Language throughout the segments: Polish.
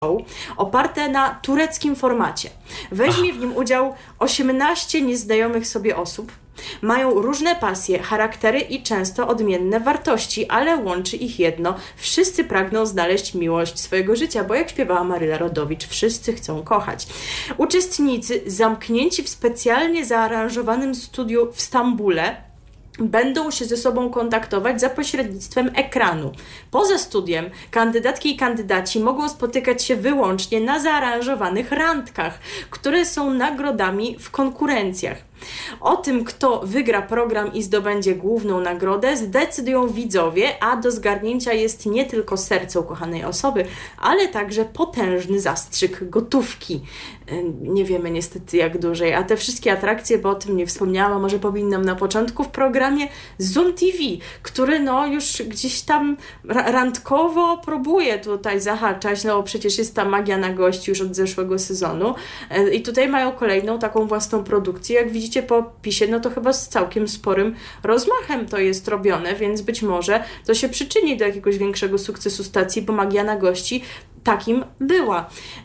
oparte na tureckim formacie. Weźmie w nim udział 18 nieznajomych sobie osób. Mają różne pasje, charaktery i często odmienne wartości, ale łączy ich jedno. Wszyscy pragną znaleźć miłość swojego życia, bo jak śpiewała Maryla Rodowicz, wszyscy chcą kochać. Uczestnicy zamknięci w specjalnie zaaranżowanym studiu w Stambule będą się ze sobą kontaktować za pośrednictwem ekranu. Poza studiem kandydatki i kandydaci mogą spotykać się wyłącznie na zaaranżowanych randkach, które są nagrodami w konkurencjach. O tym, kto wygra program i zdobędzie główną nagrodę, zdecydują widzowie, a do zgarnięcia jest nie tylko serce ukochanej osoby, ale także potężny zastrzyk gotówki. Nie wiemy niestety jak dużej, a te wszystkie atrakcje, bo o tym nie wspomniałam, a może powinnam na początku w programie Zoom TV, który już gdzieś tam randkowo próbuje tutaj zahaczać, bo przecież jest ta magia na gości już od zeszłego sezonu i tutaj mają kolejną taką własną produkcję. Jak widzicie po opisie, to chyba z całkiem sporym rozmachem to jest robione, więc być może to się przyczyni do jakiegoś większego sukcesu stacji, bo magia na gości takim była.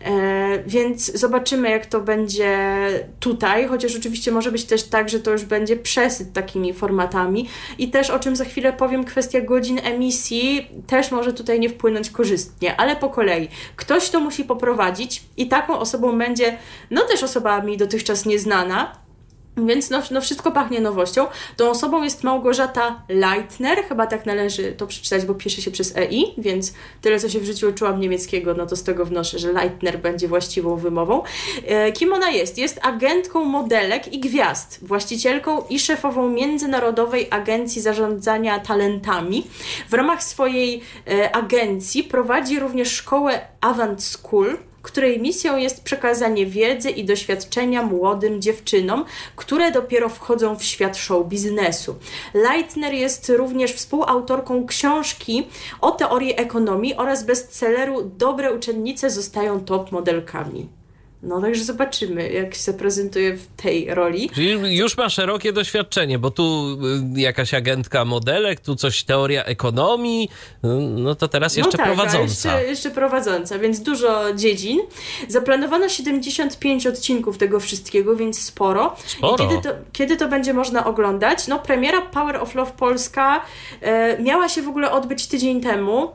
Więc zobaczymy, jak to będzie tutaj, chociaż oczywiście może być też tak, że to już będzie przesyt takimi formatami i też, o czym za chwilę powiem, kwestia godzin emisji też może tutaj nie wpłynąć korzystnie, ale po kolei. Ktoś to musi poprowadzić i taką osobą będzie, też osoba mi dotychczas nieznana, więc wszystko pachnie nowością. Tą osobą jest Małgorzata Leitner, chyba tak należy to przeczytać, bo pisze się przez EI, więc tyle, co się w życiu uczyłam niemieckiego, to z tego wnoszę, że Leitner będzie właściwą wymową. Kim ona jest? Jest agentką modelek i gwiazd, właścicielką i szefową Międzynarodowej Agencji Zarządzania Talentami. W ramach swojej agencji prowadzi również szkołę Avant School, której misją jest przekazanie wiedzy i doświadczenia młodym dziewczynom, które dopiero wchodzą w świat show biznesu. Leitner jest również współautorką książki o teorii ekonomii oraz bestselleru Dobre uczennice zostają top modelkami. Także zobaczymy, jak się zaprezentuje w tej roli. Czyli już ma szerokie doświadczenie, bo tu jakaś agentka modelek, tu coś teoria ekonomii, to teraz jeszcze prowadząca. Jeszcze prowadząca, więc dużo dziedzin. Zaplanowano 75 odcinków tego wszystkiego, więc sporo. I kiedy to będzie można oglądać? Premiera Power of Love Polska miała się w ogóle odbyć tydzień temu,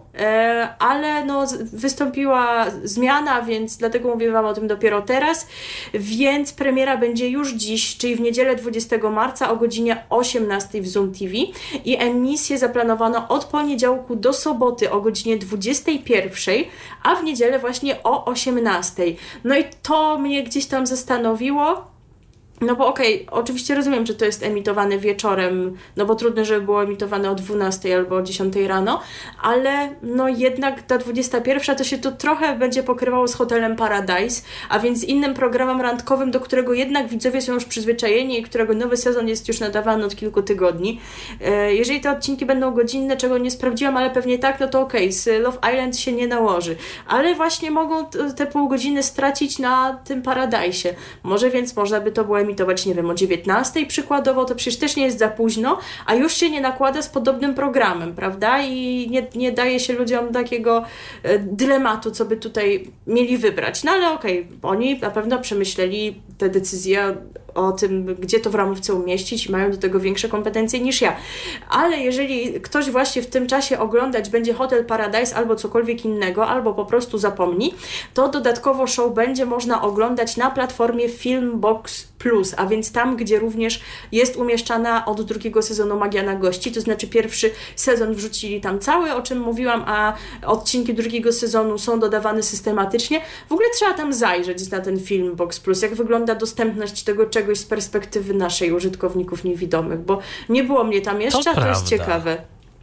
ale wystąpiła zmiana, więc dlatego mówię wam o tym dopiero teraz, więc premiera będzie już dziś, czyli w niedzielę 20 marca o godzinie 18 w Zoom TV i emisję zaplanowano od poniedziałku do soboty o godzinie 21, a w niedzielę właśnie o 18. I to mnie gdzieś tam zastanowiło, bo oczywiście rozumiem, że to jest emitowane wieczorem, bo trudno, żeby było emitowane o 12 albo o 10 rano, ale jednak ta 21 to się to trochę będzie pokrywało z Hotelem Paradise, a więc innym programem randkowym, do którego jednak widzowie są już przyzwyczajeni i którego nowy sezon jest już nadawany od kilku tygodni. Jeżeli te odcinki będą godzinne, czego nie sprawdziłam, ale pewnie tak, to z Love Island się nie nałoży. Ale właśnie mogą te pół godziny stracić na tym Paradise'ie. Może więc można by to było emitować, nie wiem, o 19 przykładowo, to przecież też nie jest za późno, a już się nie nakłada z podobnym programem, prawda? I nie daje się ludziom takiego dylematu, co by tutaj mieli wybrać. Ale oni na pewno przemyśleli te decyzje o tym, gdzie to w ramówce umieścić i mają do tego większe kompetencje niż ja. Ale jeżeli ktoś właśnie w tym czasie oglądać będzie Hotel Paradise albo cokolwiek innego, albo po prostu zapomni, to dodatkowo show będzie można oglądać na platformie Filmbox Plus, a więc tam, gdzie również jest umieszczana od drugiego sezonu Magia na gości, to znaczy pierwszy sezon wrzucili tam cały, o czym mówiłam, a odcinki drugiego sezonu są dodawane systematycznie. W ogóle trzeba tam zajrzeć na ten Filmbox Plus, jak wygląda dostępność tego czegoś z perspektywy naszej użytkowników niewidomych, bo nie było mnie tam jeszcze, a to jest ciekawe.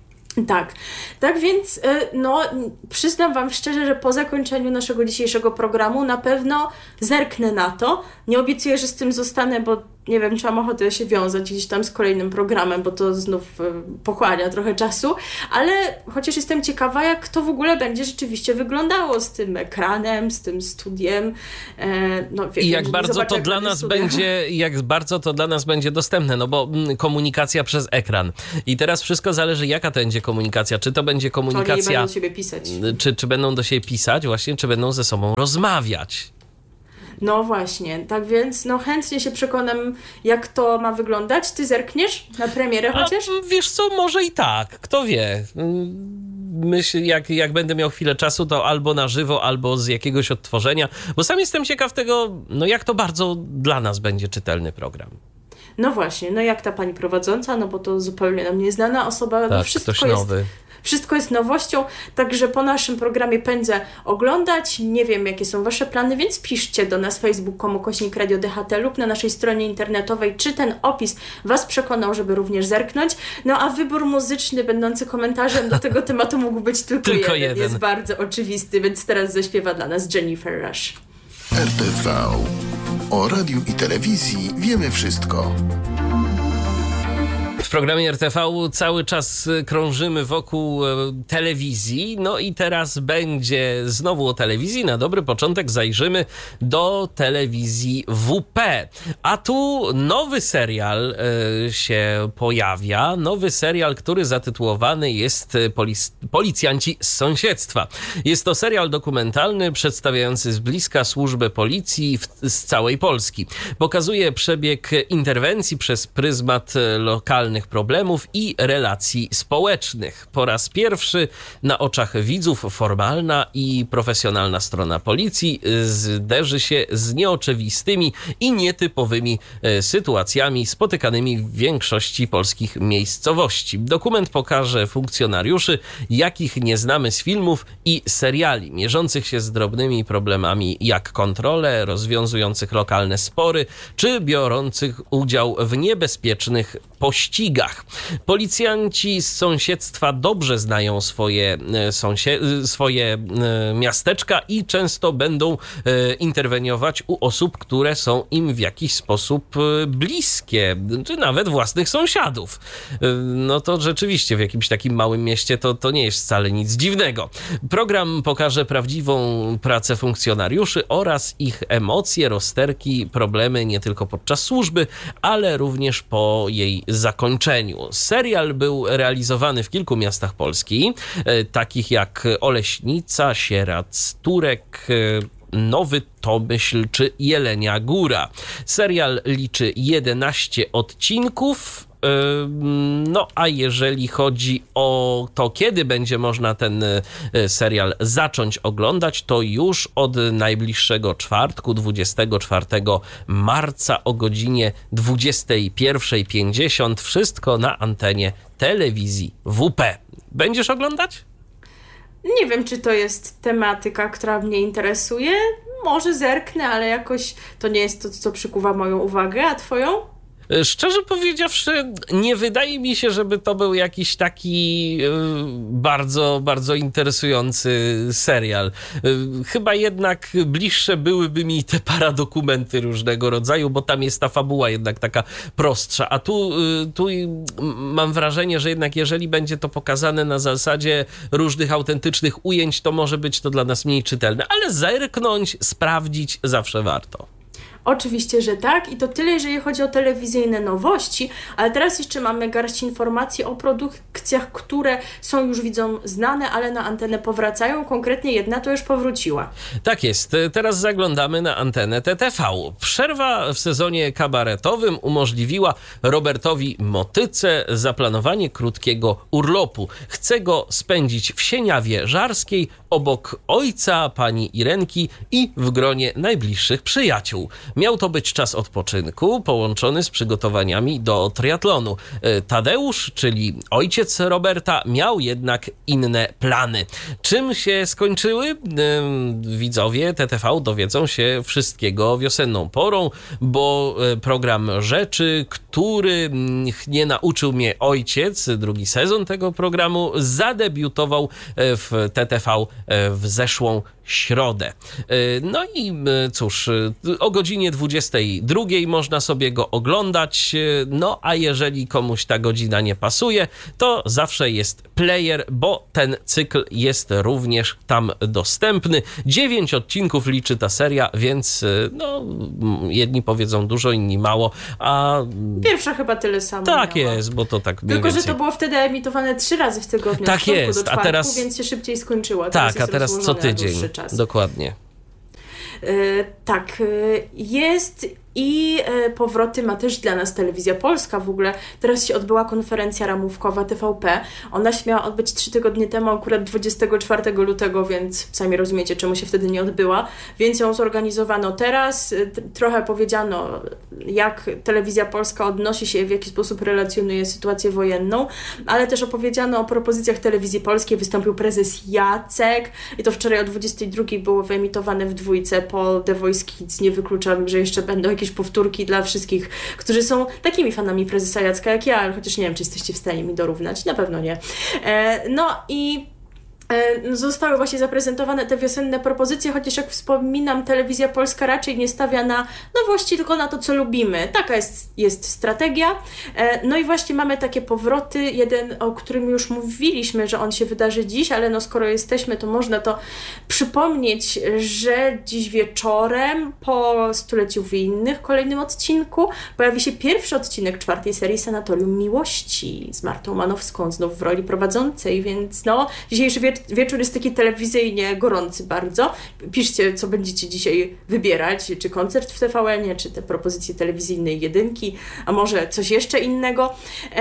Tak więc przyznam wam szczerze, że po zakończeniu naszego dzisiejszego programu na pewno zerknę na to. Nie obiecuję, że z tym zostanę, bo nie wiem, czy mam ochotę się wiązać gdzieś tam z kolejnym programem, bo to znów pochłania trochę czasu, ale chociaż jestem ciekawa, jak to w ogóle będzie rzeczywiście wyglądało z tym ekranem, z tym studiem. I jak bardzo to dla nas będzie dostępne, no bo komunikacja przez ekran. I teraz wszystko zależy, jaka to będzie komunikacja. Czy to będzie komunikacja... Czy oni będą do siebie pisać. Czy będą do siebie pisać właśnie, czy będą ze sobą rozmawiać. No właśnie, tak więc chętnie się przekonam, jak to ma wyglądać. Ty zerkniesz na premierę chociaż? Wiesz co, może i tak, kto wie. Myślę, jak będę miał chwilę czasu, to albo na żywo, albo z jakiegoś odtworzenia, bo sam jestem ciekaw tego, jak to bardzo dla nas będzie czytelny program. No właśnie, jak ta pani prowadząca, bo to zupełnie nam nieznana osoba. Tak, ktoś nowy. Wszystko jest nowością, także po naszym programie pędzę oglądać. Nie wiem, jakie są wasze plany, więc piszcie do nas facebook.com/Radio DHT lub na naszej stronie internetowej, czy ten opis was przekonał, żeby również zerknąć. A wybór muzyczny będący komentarzem do tego tematu mógł być tylko jeden. Jest bardzo oczywisty, więc teraz zaśpiewa dla nas Jennifer Rush. RTV. O radiu i telewizji wiemy wszystko. W programie RTV cały czas krążymy wokół telewizji, i teraz będzie znowu o telewizji. Na dobry początek zajrzymy do telewizji WP. A tu nowy serial się pojawia, nowy serial, który zatytułowany jest Policjanci z sąsiedztwa. Jest to serial dokumentalny przedstawiający z bliska służbę policji z całej Polski. Pokazuje przebieg interwencji przez pryzmat lokalnych problemów i relacji społecznych. Po raz pierwszy na oczach widzów formalna i profesjonalna strona policji zderzy się z nieoczywistymi i nietypowymi sytuacjami spotykanymi w większości polskich miejscowości. Dokument pokaże funkcjonariuszy, jakich nie znamy z filmów i seriali, mierzących się z drobnymi problemami jak kontrole, rozwiązujących lokalne spory, czy biorących udział w niebezpiecznych pościgach. Policjanci z sąsiedztwa dobrze znają swoje miasteczka i często będą interweniować u osób, które są im w jakiś sposób bliskie, czy nawet własnych sąsiadów. To rzeczywiście w jakimś takim małym mieście to nie jest wcale nic dziwnego. Program pokaże prawdziwą pracę funkcjonariuszy oraz ich emocje, rozterki, problemy nie tylko podczas służby, ale również po jej zakończeniu. Serial był realizowany w kilku miastach Polski, takich jak Oleśnica, Sieradz, Turek, Nowy Tomyśl czy Jelenia Góra. Serial liczy 11 odcinków. A jeżeli chodzi o to, kiedy będzie można ten serial zacząć oglądać, to już od najbliższego czwartku, 24 marca o godzinie 21:50. Wszystko na antenie telewizji WP. Będziesz oglądać? Nie wiem, czy to jest tematyka, która mnie interesuje. Może zerknę, ale jakoś to nie jest to, co przykuwa moją uwagę, a twoją? Szczerze powiedziawszy, nie wydaje mi się, żeby to był jakiś taki bardzo, bardzo interesujący serial. Chyba jednak bliższe byłyby mi te paradokumenty różnego rodzaju, bo tam jest ta fabuła jednak taka prostsza. A tu mam wrażenie, że jednak jeżeli będzie to pokazane na zasadzie różnych autentycznych ujęć, to może być to dla nas mniej czytelne. Ale zerknąć, sprawdzić zawsze warto. Oczywiście, że tak i to tyle, jeżeli chodzi o telewizyjne nowości, ale teraz jeszcze mamy garść informacji o produkcjach, które są już widzom znane, ale na antenę powracają, konkretnie jedna to już powróciła. Tak jest, teraz zaglądamy na antenę TTV. Przerwa w sezonie kabaretowym umożliwiła Robertowi Motyce zaplanowanie krótkiego urlopu. Chce go spędzić w Sieniawie Żarskiej, obok ojca, pani Irenki i w gronie najbliższych przyjaciół. Miał to być czas odpoczynku połączony z przygotowaniami do triatlonu. Tadeusz, czyli ojciec Roberta, miał jednak inne plany. Czym się skończyły? Widzowie TTV dowiedzą się wszystkiego wiosenną porą, bo program Rzeczy, który nie nauczył mnie ojciec, drugi sezon tego programu, zadebiutował w TTV w zeszłą środę. No i cóż, o godzinie 22 można sobie go oglądać, no a jeżeli komuś ta godzina nie pasuje, to zawsze jest player, bo ten cykl jest również tam dostępny. 9 odcinków liczy ta seria, więc no, jedni powiedzą dużo, inni mało, a... Pierwsza chyba tyle samo Tak miała. jest, bo to tak mniej Tylko, więcej... że to było wtedy emitowane 3 razy w tygodniu. Tak jest, do czwartku, a teraz... Więc się szybciej skończyło. Tak, a teraz co tydzień. Czas. Dokładnie. Tak, jest i powroty ma też dla nas Telewizja Polska. W ogóle teraz się odbyła konferencja ramówkowa TVP. Ona się miała odbyć 3 tygodnie temu, akurat 24 lutego, więc sami rozumiecie, czemu się wtedy nie odbyła. Więc ją zorganizowano teraz. Trochę powiedziano, jak Telewizja Polska odnosi się, w jaki sposób relacjonuje sytuację wojenną, ale też opowiedziano o propozycjach Telewizji Polskiej. Wystąpił prezes Jacek i to wczoraj o 22 było wyemitowane w dwójce po The Voice Kids. Nie wykluczam, że jeszcze będą jakieś powtórki dla wszystkich, którzy są takimi fanami prezesa Jacka jak ja, chociaż nie wiem, czy jesteście w stanie mi dorównać. Na pewno nie. No i zostały właśnie zaprezentowane te wiosenne propozycje, chociaż jak wspominam, Telewizja Polska raczej nie stawia na nowości, tylko na to, co lubimy. Taka jest strategia. No i właśnie mamy takie powroty. Jeden, o którym już mówiliśmy, że on się wydarzy dziś, ale no skoro jesteśmy, to można to przypomnieć, że dziś wieczorem po stuleciu winnych, kolejnym odcinku, pojawi się pierwszy odcinek 4. serii Sanatorium Miłości z Martą Manowską, znów w roli prowadzącej, więc no, dzisiejszy wieczór jest taki telewizyjnie gorący bardzo. Piszcie, co będziecie dzisiaj wybierać, czy koncert w TVN-ie, czy te propozycje telewizyjnej jedynki, a może coś jeszcze innego.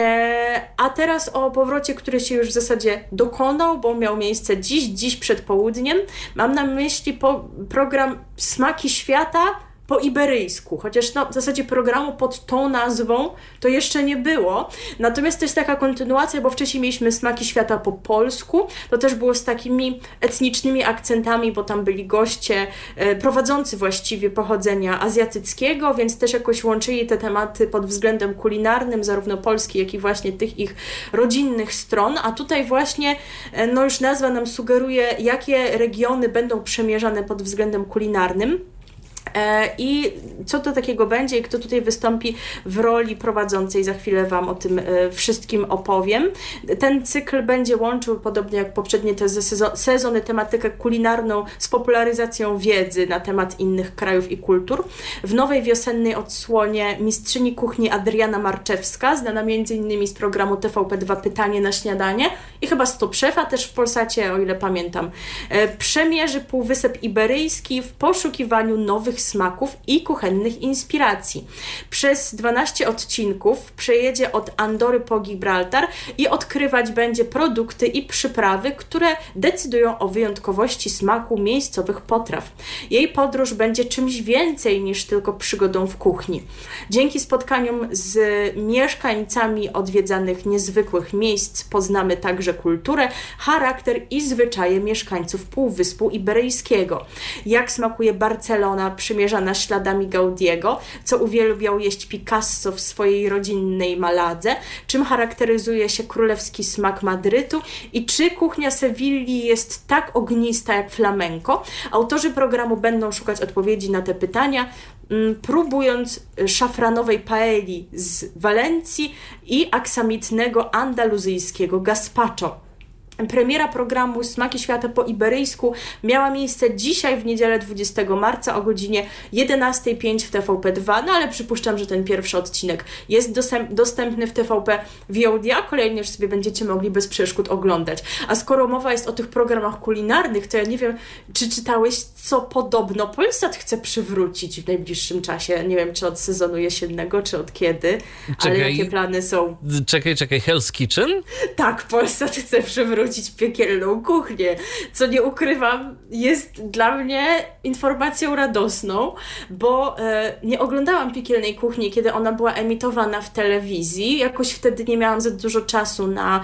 A teraz o powrocie, który się już w zasadzie dokonał, bo miał miejsce dziś przed południem. Mam na myśli program Smaki Świata po iberyjsku, chociaż no, w zasadzie programu pod tą nazwą to jeszcze nie było. Natomiast to jest taka kontynuacja, bo wcześniej mieliśmy Smaki Świata po polsku. To też było z takimi etnicznymi akcentami, bo tam byli goście prowadzący właściwie pochodzenia azjatyckiego, więc też jakoś łączyli te tematy pod względem kulinarnym, zarówno Polski, jak i właśnie tych ich rodzinnych stron. A tutaj właśnie, no już nazwa nam sugeruje, jakie regiony będą przemierzane pod względem kulinarnym. I co to takiego będzie i kto tutaj wystąpi w roli prowadzącej, za chwilę Wam o tym wszystkim opowiem. Ten cykl będzie łączył, podobnie jak poprzednie te sezony, tematykę kulinarną z popularyzacją wiedzy na temat innych krajów i kultur. W nowej wiosennej odsłonie mistrzyni kuchni Adriana Marczewska, znana m.in. z programu TVP2 Pytanie na śniadanie i chyba Stop Szefa też w Polsacie, o ile pamiętam. Przemierzy Półwysep Iberyjski w poszukiwaniu nowych smaków i kuchennych inspiracji. Przez 12 odcinków przejedzie od Andory po Gibraltar i odkrywać będzie produkty i przyprawy, które decydują o wyjątkowości smaku miejscowych potraw. Jej podróż będzie czymś więcej niż tylko przygodą w kuchni. Dzięki spotkaniom z mieszkańcami odwiedzanych niezwykłych miejsc poznamy także kulturę, charakter i zwyczaje mieszkańców Półwyspu Iberyjskiego. Jak smakuje Barcelona przymierzana śladami Gaudiego, co uwielbiał jeść Picasso w swojej rodzinnej Maladze, czym charakteryzuje się królewski smak Madrytu i czy kuchnia Sewilli jest tak ognista jak flamenco. Autorzy programu będą szukać odpowiedzi na te pytania, próbując szafranowej paelli z Walencji i aksamitnego andaluzyjskiego gazpacho. Premiera programu Smaki Świata po iberyjsku miała miejsce dzisiaj w niedzielę 20 marca o godzinie 11:05 w TVP2, no ale przypuszczam, że ten pierwszy odcinek jest dostępny w TVP VOD, a kolejnie już sobie będziecie mogli bez przeszkód oglądać. A skoro mowa jest o tych programach kulinarnych, to ja nie wiem, czy czytałeś, co podobno Polsat chce przywrócić w najbliższym czasie. Nie wiem, czy od sezonu jesiennego, czy od kiedy, ale jakie plany są? Czekaj, Hell's Kitchen? Tak, Polsat chce przywrócić piekielną kuchnię, co nie ukrywam, jest dla mnie informacją radosną, bo nie oglądałam Piekielnej Kuchni, kiedy ona była emitowana w telewizji. Jakoś wtedy nie miałam za dużo czasu na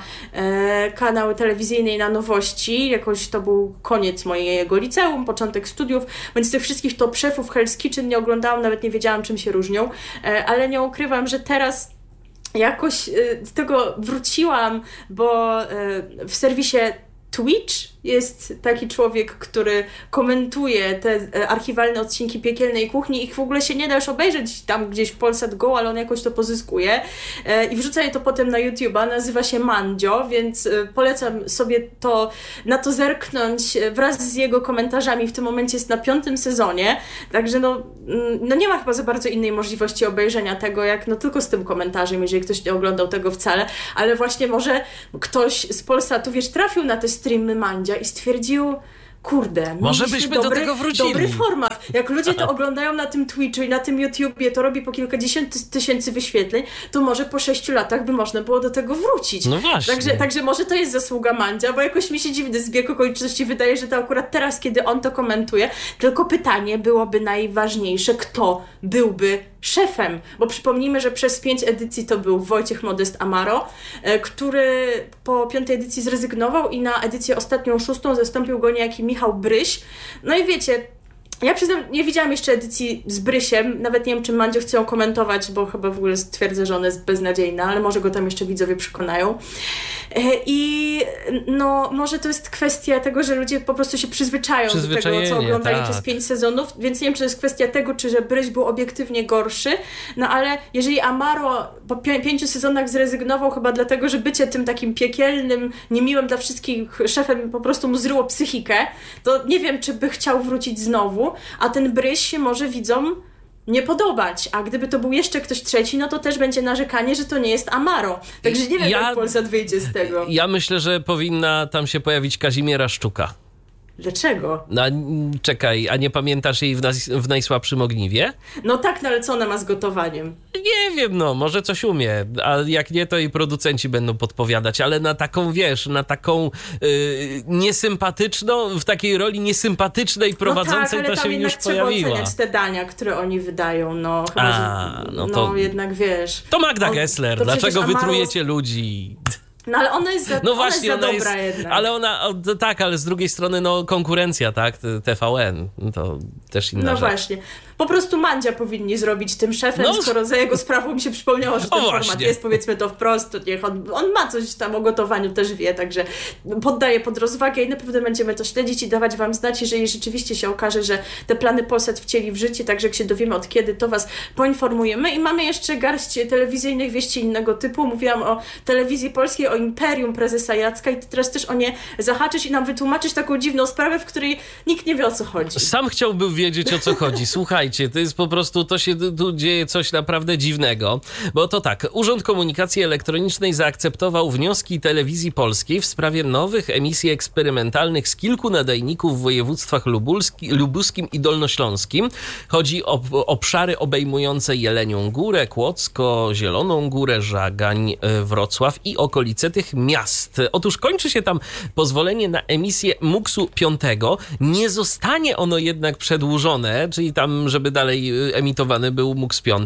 kanały telewizyjne i na nowości. Jakoś to był koniec mojego liceum, początek studiów, więc tych wszystkich top szefów Hell's Kitchen nie oglądałam, nawet nie wiedziałam, czym się różnią, ale nie ukrywam, że teraz jakoś do tego wróciłam, bo w serwisie Twitch jest taki człowiek, który komentuje te archiwalne odcinki Piekielnej Kuchni i w ogóle się nie da już obejrzeć tam gdzieś w Polsat Go, ale on jakoś to pozyskuje i wrzuca je to potem na YouTube'a, nazywa się Mandzio, więc polecam sobie na to zerknąć wraz z jego komentarzami. W tym momencie jest na 5. sezonie, także no nie ma chyba za bardzo innej możliwości obejrzenia tego, jak no tylko z tym komentarzem, jeżeli ktoś nie oglądał tego wcale, ale właśnie może ktoś z Polsatu, wiesz, trafił na te streamy Mandzia i stwierdził, kurde, może byśmy do tego wrócili. Dobry format. Jak ludzie to oglądają na tym Twitchu i na tym YouTubie, to robi po kilkadziesiąt tysięcy wyświetleń, to może po 6 latach by można było do tego wrócić. No właśnie. Także może to jest zasługa Mandzia, bo jakoś mi się dziwny zbieg okoliczności wydaje, że to akurat teraz, kiedy on to komentuje, tylko pytanie byłoby najważniejsze, kto byłby szefem, bo przypomnijmy, że przez 5 edycji to był Wojciech Modest Amaro, który po 5. edycji zrezygnował i na edycję ostatnią 6. zastąpił go niejaki Michał Bryś. No i wiecie, ja przyznam, nie widziałam jeszcze edycji z Brysiem, nawet nie wiem, czy Mandzio chce ją komentować, bo chyba w ogóle stwierdzę, że ona jest beznadziejna, ale może go tam jeszcze widzowie przekonają. I no, może to jest kwestia tego, że ludzie po prostu się przyzwyczają do tego, co oglądali przez 5 sezonów, więc nie wiem, czy to jest kwestia tego, czy że Bryś był obiektywnie gorszy, no ale jeżeli Amaro po 5 sezonach zrezygnował chyba dlatego, że bycie tym takim piekielnym, niemiłym dla wszystkich szefem po prostu mu zryło psychikę, to nie wiem, czy by chciał wrócić znowu, a ten Bryś się może widzom nie podobać, a gdyby to był jeszcze ktoś trzeci, no to też będzie narzekanie, że to nie jest Amaro. Także nie wiem, jak Polsat wyjdzie z tego. Ja myślę, że powinna tam się pojawić Kazimiera Szczuka. Dlaczego? No, czekaj, a nie pamiętasz jej w Najsłabszym ogniwie? No tak, no ale co ona ma z gotowaniem? Nie wiem, no, może coś umie, a jak nie, to i producenci będą podpowiadać, ale na taką, wiesz, na taką niesympatyczną, w takiej roli niesympatycznej prowadzącej no tak, to się już pojawiła. Ale tam trzeba oceniać te dania, które oni wydają, no. Chyba, no jednak wiesz. To Magda Gessler, dlaczego wytrujecie ludzi? No ale ona jest za, dobra jednak. Ale tak, ale z drugiej strony no konkurencja, tak, TVN, to też inna rzecz. Właśnie. Po prostu Mandzia powinni zrobić tym szefem, skoro za jego sprawą mi się przypomniało, że ten format jest, powiedzmy to wprost, to niech on ma coś tam o gotowaniu, też wie, także poddaję pod rozwagę i na pewno będziemy to śledzić i dawać wam znać, jeżeli rzeczywiście się okaże, że te plany Polsat wcieli w życie, także jak się dowiemy od kiedy, to was poinformujemy i mamy jeszcze garść telewizyjnych wieści innego typu. Mówiłam o telewizji polskiej, o imperium prezesa Jacka i ty teraz też o nie zahaczysz i nam wytłumaczysz taką dziwną sprawę, w której nikt nie wie, o co chodzi. Sam chciałbym wiedzieć, o co chodzi. Słuchajcie, to jest po prostu, to się tu dzieje coś naprawdę dziwnego, bo to tak, Urząd Komunikacji Elektronicznej zaakceptował wnioski Telewizji Polskiej w sprawie nowych emisji eksperymentalnych z kilku nadajników w województwach lubuskim i dolnośląskim. Chodzi o obszary obejmujące Jelenią Górę, Kłodzko, Zieloną Górę, Żagań, Wrocław i okolice tych miast. Otóż kończy się tam pozwolenie na emisję MUX-u 5. Nie zostanie ono jednak przedłużone, czyli tam, żeby dalej emitowany był MUX 5.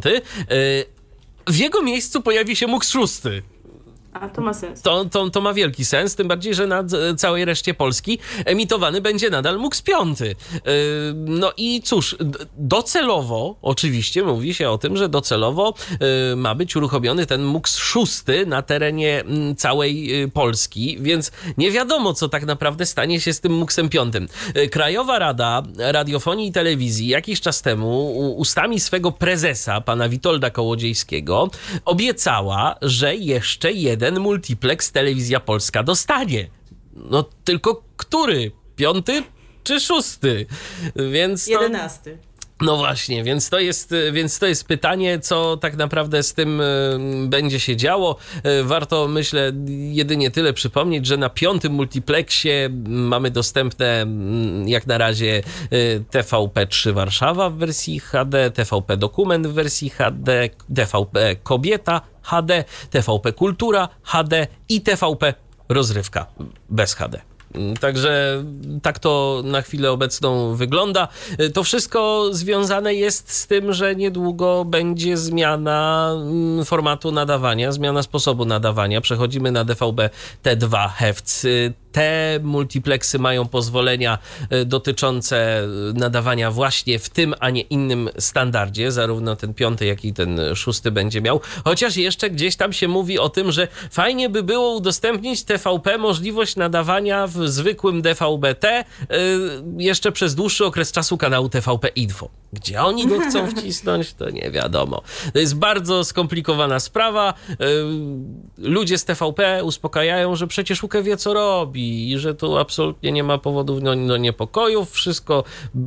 W jego miejscu pojawi się MUX 6. A to ma sens. To ma wielki sens, tym bardziej, że na całej reszcie Polski emitowany będzie nadal MUX 5. No i cóż, docelowo, oczywiście mówi się o tym, że docelowo ma być uruchomiony ten MUX 6 na terenie całej Polski, więc nie wiadomo, co tak naprawdę stanie się z tym MUX-em 5. Krajowa Rada Radiofonii i Telewizji jakiś czas temu ustami swego prezesa, pana Witolda Kołodziejskiego, obiecała, że jeszcze jeden multiplex Telewizja Polska dostanie. No tylko który? 5. czy 6? Więc 11. No właśnie, więc to jest pytanie, co tak naprawdę z tym będzie się działo. Warto, myślę, jedynie tyle przypomnieć, że na 5. multiplexie mamy dostępne jak na razie TVP3 Warszawa w wersji HD, TVP Dokument w wersji HD, TVP Kobieta HD, TVP Kultura HD i TVP Rozrywka bez HD. Także tak to na chwilę obecną wygląda. To wszystko związane jest z tym, że niedługo będzie zmiana formatu nadawania, zmiana sposobu nadawania. Przechodzimy na DVB T2 Heft te multiplexy mają pozwolenia dotyczące nadawania właśnie w tym, a nie innym standardzie, zarówno ten 5, jak i ten 6 będzie miał. Chociaż jeszcze gdzieś tam się mówi o tym, że fajnie by było udostępnić TVP możliwość nadawania w zwykłym DVB-T jeszcze przez dłuższy okres czasu kanału TVP Info. Gdzie oni go chcą wcisnąć, to nie wiadomo. To jest bardzo skomplikowana sprawa. Ludzie z TVP uspokajają, że przecież UKE wie, co robi i że tu absolutnie nie ma powodów do niepokojów. Wszystko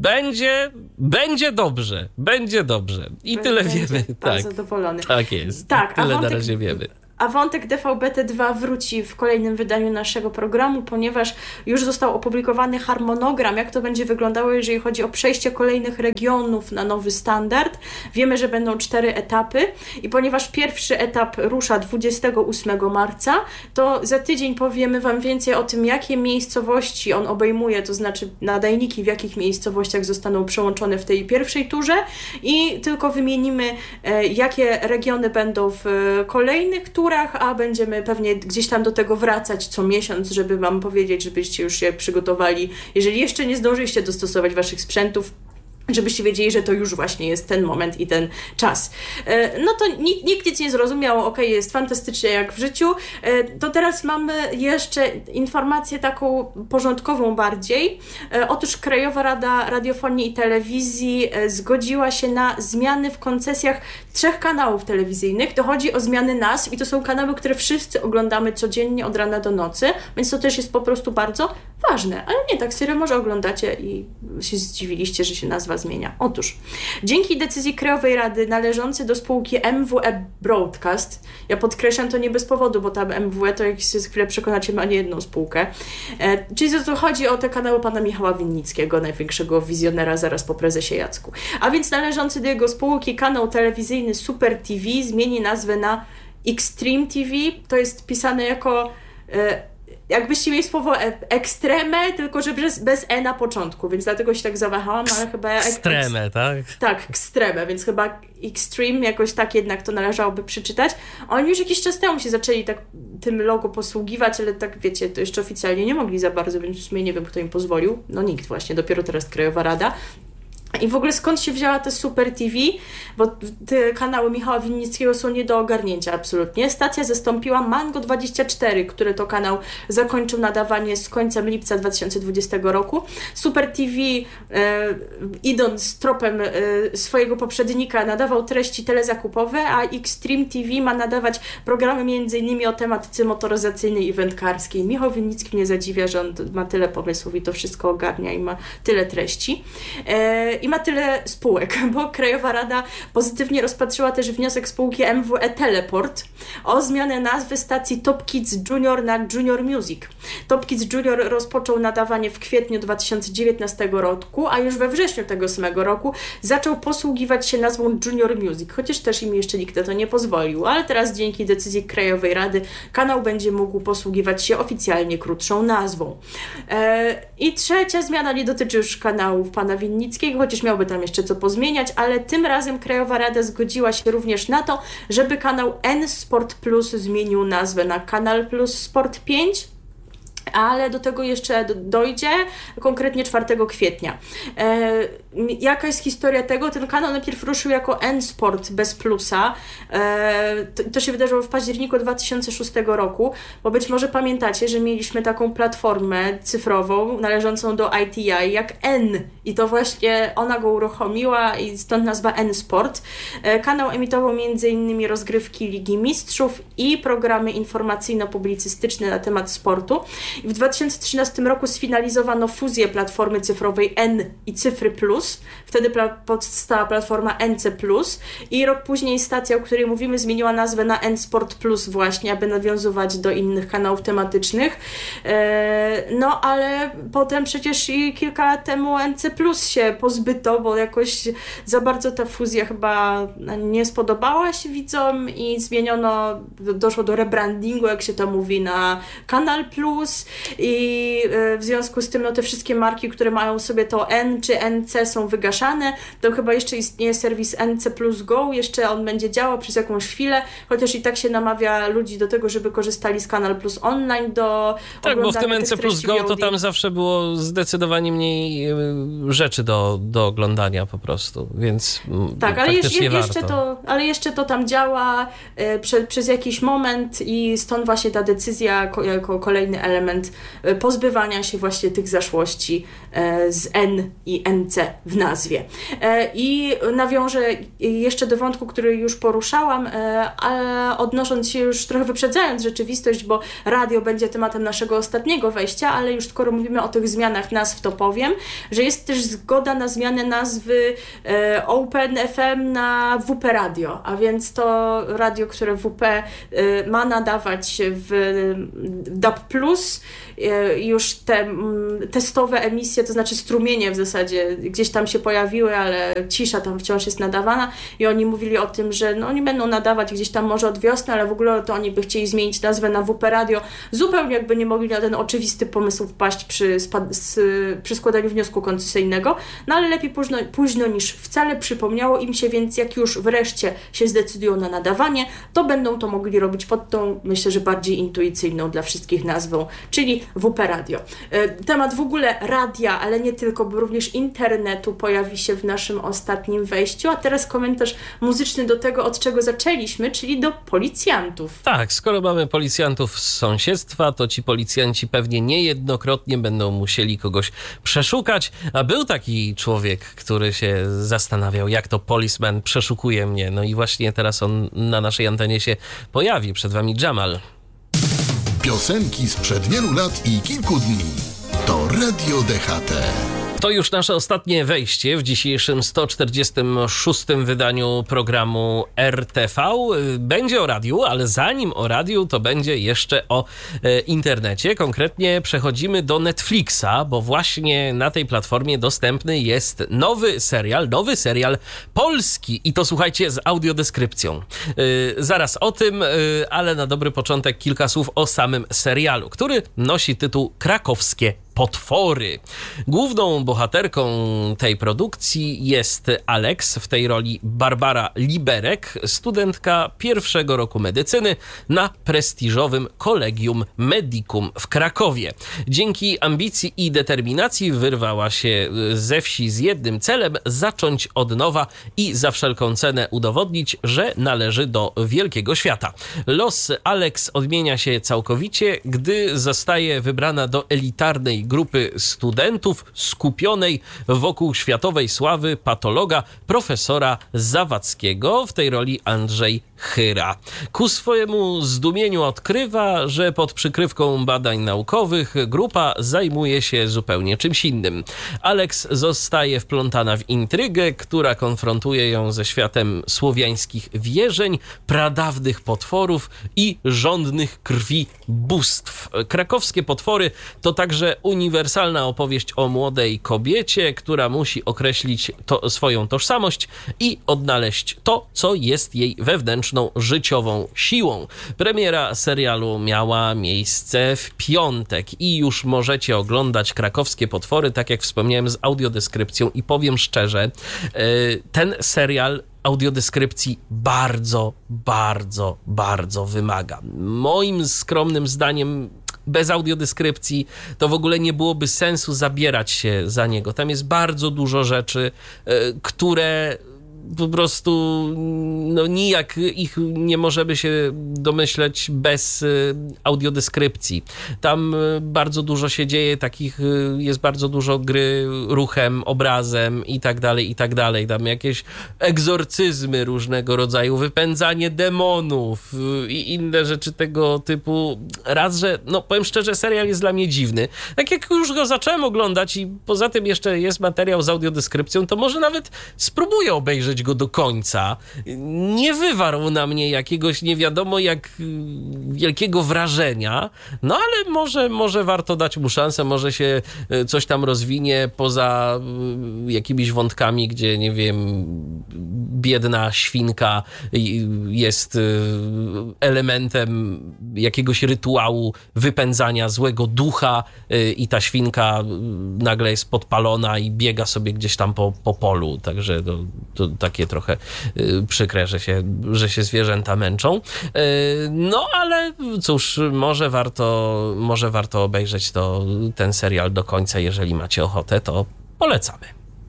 będzie dobrze. Będzie dobrze. I tyle wiemy. Tak, zadowolony. Tak jest. Tak, tyle na razie wiemy. A wątek DVB-T2 wróci w kolejnym wydaniu naszego programu, ponieważ już został opublikowany harmonogram, jak to będzie wyglądało, jeżeli chodzi o przejście kolejnych regionów na nowy standard. Wiemy, że będą 4 etapy i ponieważ pierwszy etap rusza 28 marca, to za tydzień powiemy Wam więcej o tym, jakie miejscowości on obejmuje, to znaczy nadajniki, w jakich miejscowościach zostaną przełączone w tej pierwszej turze i tylko wymienimy, jakie regiony będą w kolejnych turach, a będziemy pewnie gdzieś tam do tego wracać co miesiąc, żeby Wam powiedzieć, żebyście już się przygotowali, jeżeli jeszcze nie zdążyliście dostosować Waszych sprzętów, żebyście wiedzieli, że to już właśnie jest ten moment i ten czas. No to nikt nic nie zrozumiał, okej, jest fantastycznie jak w życiu. To teraz mamy jeszcze informację taką porządkową bardziej. Otóż Krajowa Rada Radiofonii i Telewizji zgodziła się na zmiany w koncesjach 3 kanałów telewizyjnych. To chodzi o zmiany nazw i to są kanały, które wszyscy oglądamy codziennie od rana do nocy, więc to też jest po prostu bardzo ważne. Ale nie, tak serio, może oglądacie i się zdziwiliście, że się nazwa zmienia. Otóż, dzięki decyzji Krajowej Rady należącej do spółki MWE Broadcast, ja podkreślam to nie bez powodu, bo tam MWE to, jak się za chwilę przekonacie, ma nie jedną spółkę, czyli to chodzi o te kanały pana Michała Winnickiego, największego wizjonera zaraz po prezesie Jacku. A więc należący do jego spółki kanał telewizyjny Super TV zmieni nazwę na Extreme TV, to jest pisane jako... jakbyście mieli słowo ekstreme, tylko że bez E na początku, więc dlatego się tak zawahałam, ale chyba... Ekstreme, tak? Tak, ekstreme, więc chyba extreme jakoś tak jednak to należałoby przeczytać. Oni już jakiś czas temu się zaczęli tak tym logo posługiwać, ale tak wiecie, to jeszcze oficjalnie nie mogli za bardzo, więc w sumie nie wiem, kto im pozwolił. No nikt właśnie, dopiero teraz Krajowa Rada. I w ogóle skąd się wzięła ta Super TV? Bo te kanały Michała Winnickiego są nie do ogarnięcia absolutnie. Stacja zastąpiła Mango24, który to kanał zakończył nadawanie z końcem lipca 2020 roku. Super TV, idąc tropem swojego poprzednika, nadawał treści telezakupowe, a Extreme TV ma nadawać programy m.in. o tematyce motoryzacyjnej i wędkarskiej. Michał Winnicki mnie zadziwia, że on ma tyle pomysłów i to wszystko ogarnia i ma tyle treści. I ma tyle spółek, bo Krajowa Rada pozytywnie rozpatrzyła też wniosek spółki MWE Teleport o zmianę nazwy stacji Top Kids Junior na Junior Music. Top Kids Junior rozpoczął nadawanie w kwietniu 2019 roku, a już we wrześniu tego samego roku zaczął posługiwać się nazwą Junior Music, chociaż też im jeszcze nikt na to nie pozwolił, ale teraz dzięki decyzji Krajowej Rady kanał będzie mógł posługiwać się oficjalnie krótszą nazwą. I trzecia zmiana nie dotyczy już kanałów pana Winnickiego, chociaż miałby tam jeszcze co pozmieniać, ale tym razem Krajowa Rada zgodziła się również na to, żeby kanał N-Sport Plus zmienił nazwę na Kanal Plus Sport 5, ale do tego jeszcze dojdzie, konkretnie 4 kwietnia. Jaka jest historia tego? Ten kanał najpierw ruszył jako N-Sport bez plusa. To się wydarzyło w październiku 2006 roku, bo być może pamiętacie, że mieliśmy taką platformę cyfrową należącą do ITI jak N i to właśnie ona go uruchomiła i stąd nazwa N-Sport. Kanał emitował m.in. rozgrywki Ligi Mistrzów i programy informacyjno-publicystyczne na temat sportu. I w 2013 roku sfinalizowano fuzję platformy cyfrowej N i Cyfry Plus. Wtedy powstała platforma NC Plus i rok później stacja, o której mówimy, zmieniła nazwę na N-Sport Plus właśnie, aby nawiązywać do innych kanałów tematycznych. No ale potem przecież i kilka lat temu NC Plus się pozbyto, bo jakoś za bardzo ta fuzja chyba nie spodobała się widzom i zmieniono, doszło do rebrandingu, jak się to mówi, na Kanal Plus i w związku z tym no, te wszystkie marki, które mają sobie to N czy NC są wygaszane. To chyba jeszcze istnieje serwis NC Plus Go, jeszcze on będzie działał przez jakąś chwilę, chociaż i tak się namawia ludzi do tego, żeby korzystali z Kanal Plus Online do tak, bo w tym NC Plus Go VOD. to tam zawsze było zdecydowanie mniej rzeczy do oglądania po prostu, więc tak, ale warto. jeszcze to tam działa przez jakiś moment i stąd właśnie ta decyzja jako kolejny element pozbywania się właśnie tych zaszłości z N i NC w nazwie. I nawiążę jeszcze do wątku, który już poruszałam, ale odnosząc się już trochę wyprzedzając rzeczywistość, bo radio będzie tematem naszego ostatniego wejścia, ale już skoro mówimy o tych zmianach nazw, to powiem, że jest też zgoda na zmianę nazwy Open FM na WP Radio, a więc to radio, które WP ma nadawać w DAB+, już te testowe emisje, to znaczy strumienie w zasadzie gdzieś tam się pojawiły, ale cisza tam wciąż jest nadawana i oni mówili o tym, że no, oni będą nadawać gdzieś tam może od wiosny, ale w ogóle to oni by chcieli zmienić nazwę na WP Radio, zupełnie jakby nie mogli na ten oczywisty pomysł wpaść przy składaniu wniosku koncesyjnego, no ale lepiej późno niż wcale. Przypomniało im się, więc jak już wreszcie się zdecydują na nadawanie, to będą to mogli robić pod tą, myślę, że bardziej intuicyjną dla wszystkich nazwą, czyli WP Radio. Temat w ogóle radia, ale nie tylko, bo również internetu pojawi się w naszym ostatnim wejściu, a teraz komentarz muzyczny do tego, od czego zaczęliśmy, czyli do policjantów. Tak, skoro mamy policjantów z sąsiedztwa, to ci policjanci pewnie niejednokrotnie będą musieli kogoś przeszukać, a był taki człowiek, który się zastanawiał, jak to policeman przeszukuje mnie, no i właśnie teraz on na naszej antenie się pojawi. Przed wami Jamal. Piosenki sprzed wielu lat i kilku dni. To Radio DHT. To już nasze ostatnie wejście w dzisiejszym 146. wydaniu programu RTV. Będzie o radiu, ale zanim o radiu, to będzie jeszcze o internecie. Konkretnie przechodzimy do Netflixa, bo właśnie na tej platformie dostępny jest nowy serial polski i to słuchajcie z audiodeskrypcją. Zaraz o tym, ale na dobry początek kilka słów o samym serialu, który nosi tytuł Krakowskie Potwory. Główną bohaterką tej produkcji jest Alex, w tej roli Barbara Liberek, studentka pierwszego roku medycyny na prestiżowym Collegium Medicum w Krakowie. Dzięki ambicji i determinacji wyrwała się ze wsi z jednym celem: zacząć od nowa i za wszelką cenę udowodnić, że należy do wielkiego świata. Los Alex odmienia się całkowicie, gdy zostaje wybrana do elitarnej grupy studentów skupionej wokół światowej sławy patologa profesora Zawadzkiego, w tej roli Andrzej Chyra. Ku swojemu zdumieniu odkrywa, że pod przykrywką badań naukowych grupa zajmuje się zupełnie czymś innym. Alex zostaje wplątana w intrygę, która konfrontuje ją ze światem słowiańskich wierzeń, pradawnych potworów i żądnych krwi bóstw. Krakowskie Potwory to także uniwersalna opowieść o młodej kobiecie, która musi określić swoją tożsamość i odnaleźć to, co jest jej wewnętrzną życiową siłą. Premiera serialu miała miejsce w piątek i już możecie oglądać Krakowskie Potwory, tak jak wspomniałem, z audiodeskrypcją i powiem szczerze, ten serial audiodeskrypcji bardzo, bardzo, bardzo wymaga. Moim skromnym zdaniem bez audiodeskrypcji to w ogóle nie byłoby sensu zabierać się za niego. Tam jest bardzo dużo rzeczy, które po prostu no, nijak ich nie możemy się domyśleć bez audiodeskrypcji. Tam bardzo dużo się dzieje, jest bardzo dużo gry ruchem, obrazem i tak dalej. Tam jakieś egzorcyzmy różnego rodzaju, wypędzanie demonów i inne rzeczy tego typu. Raz, że no powiem szczerze, serial jest dla mnie dziwny. Tak jak już go zacząłem oglądać i poza tym jeszcze jest materiał z audiodeskrypcją, to może nawet spróbuję obejrzeć go do końca. Nie wywarł na mnie jakiegoś nie wiadomo jak wielkiego wrażenia, no ale może warto dać mu szansę, może się coś tam rozwinie poza jakimiś wątkami, gdzie nie wiem, biedna świnka jest elementem jakiegoś rytuału wypędzania złego ducha i ta świnka nagle jest podpalona i biega sobie gdzieś tam po polu. Także to takie trochę przykre, że się zwierzęta męczą. No ale cóż, może warto obejrzeć ten serial do końca, jeżeli macie ochotę, to polecamy.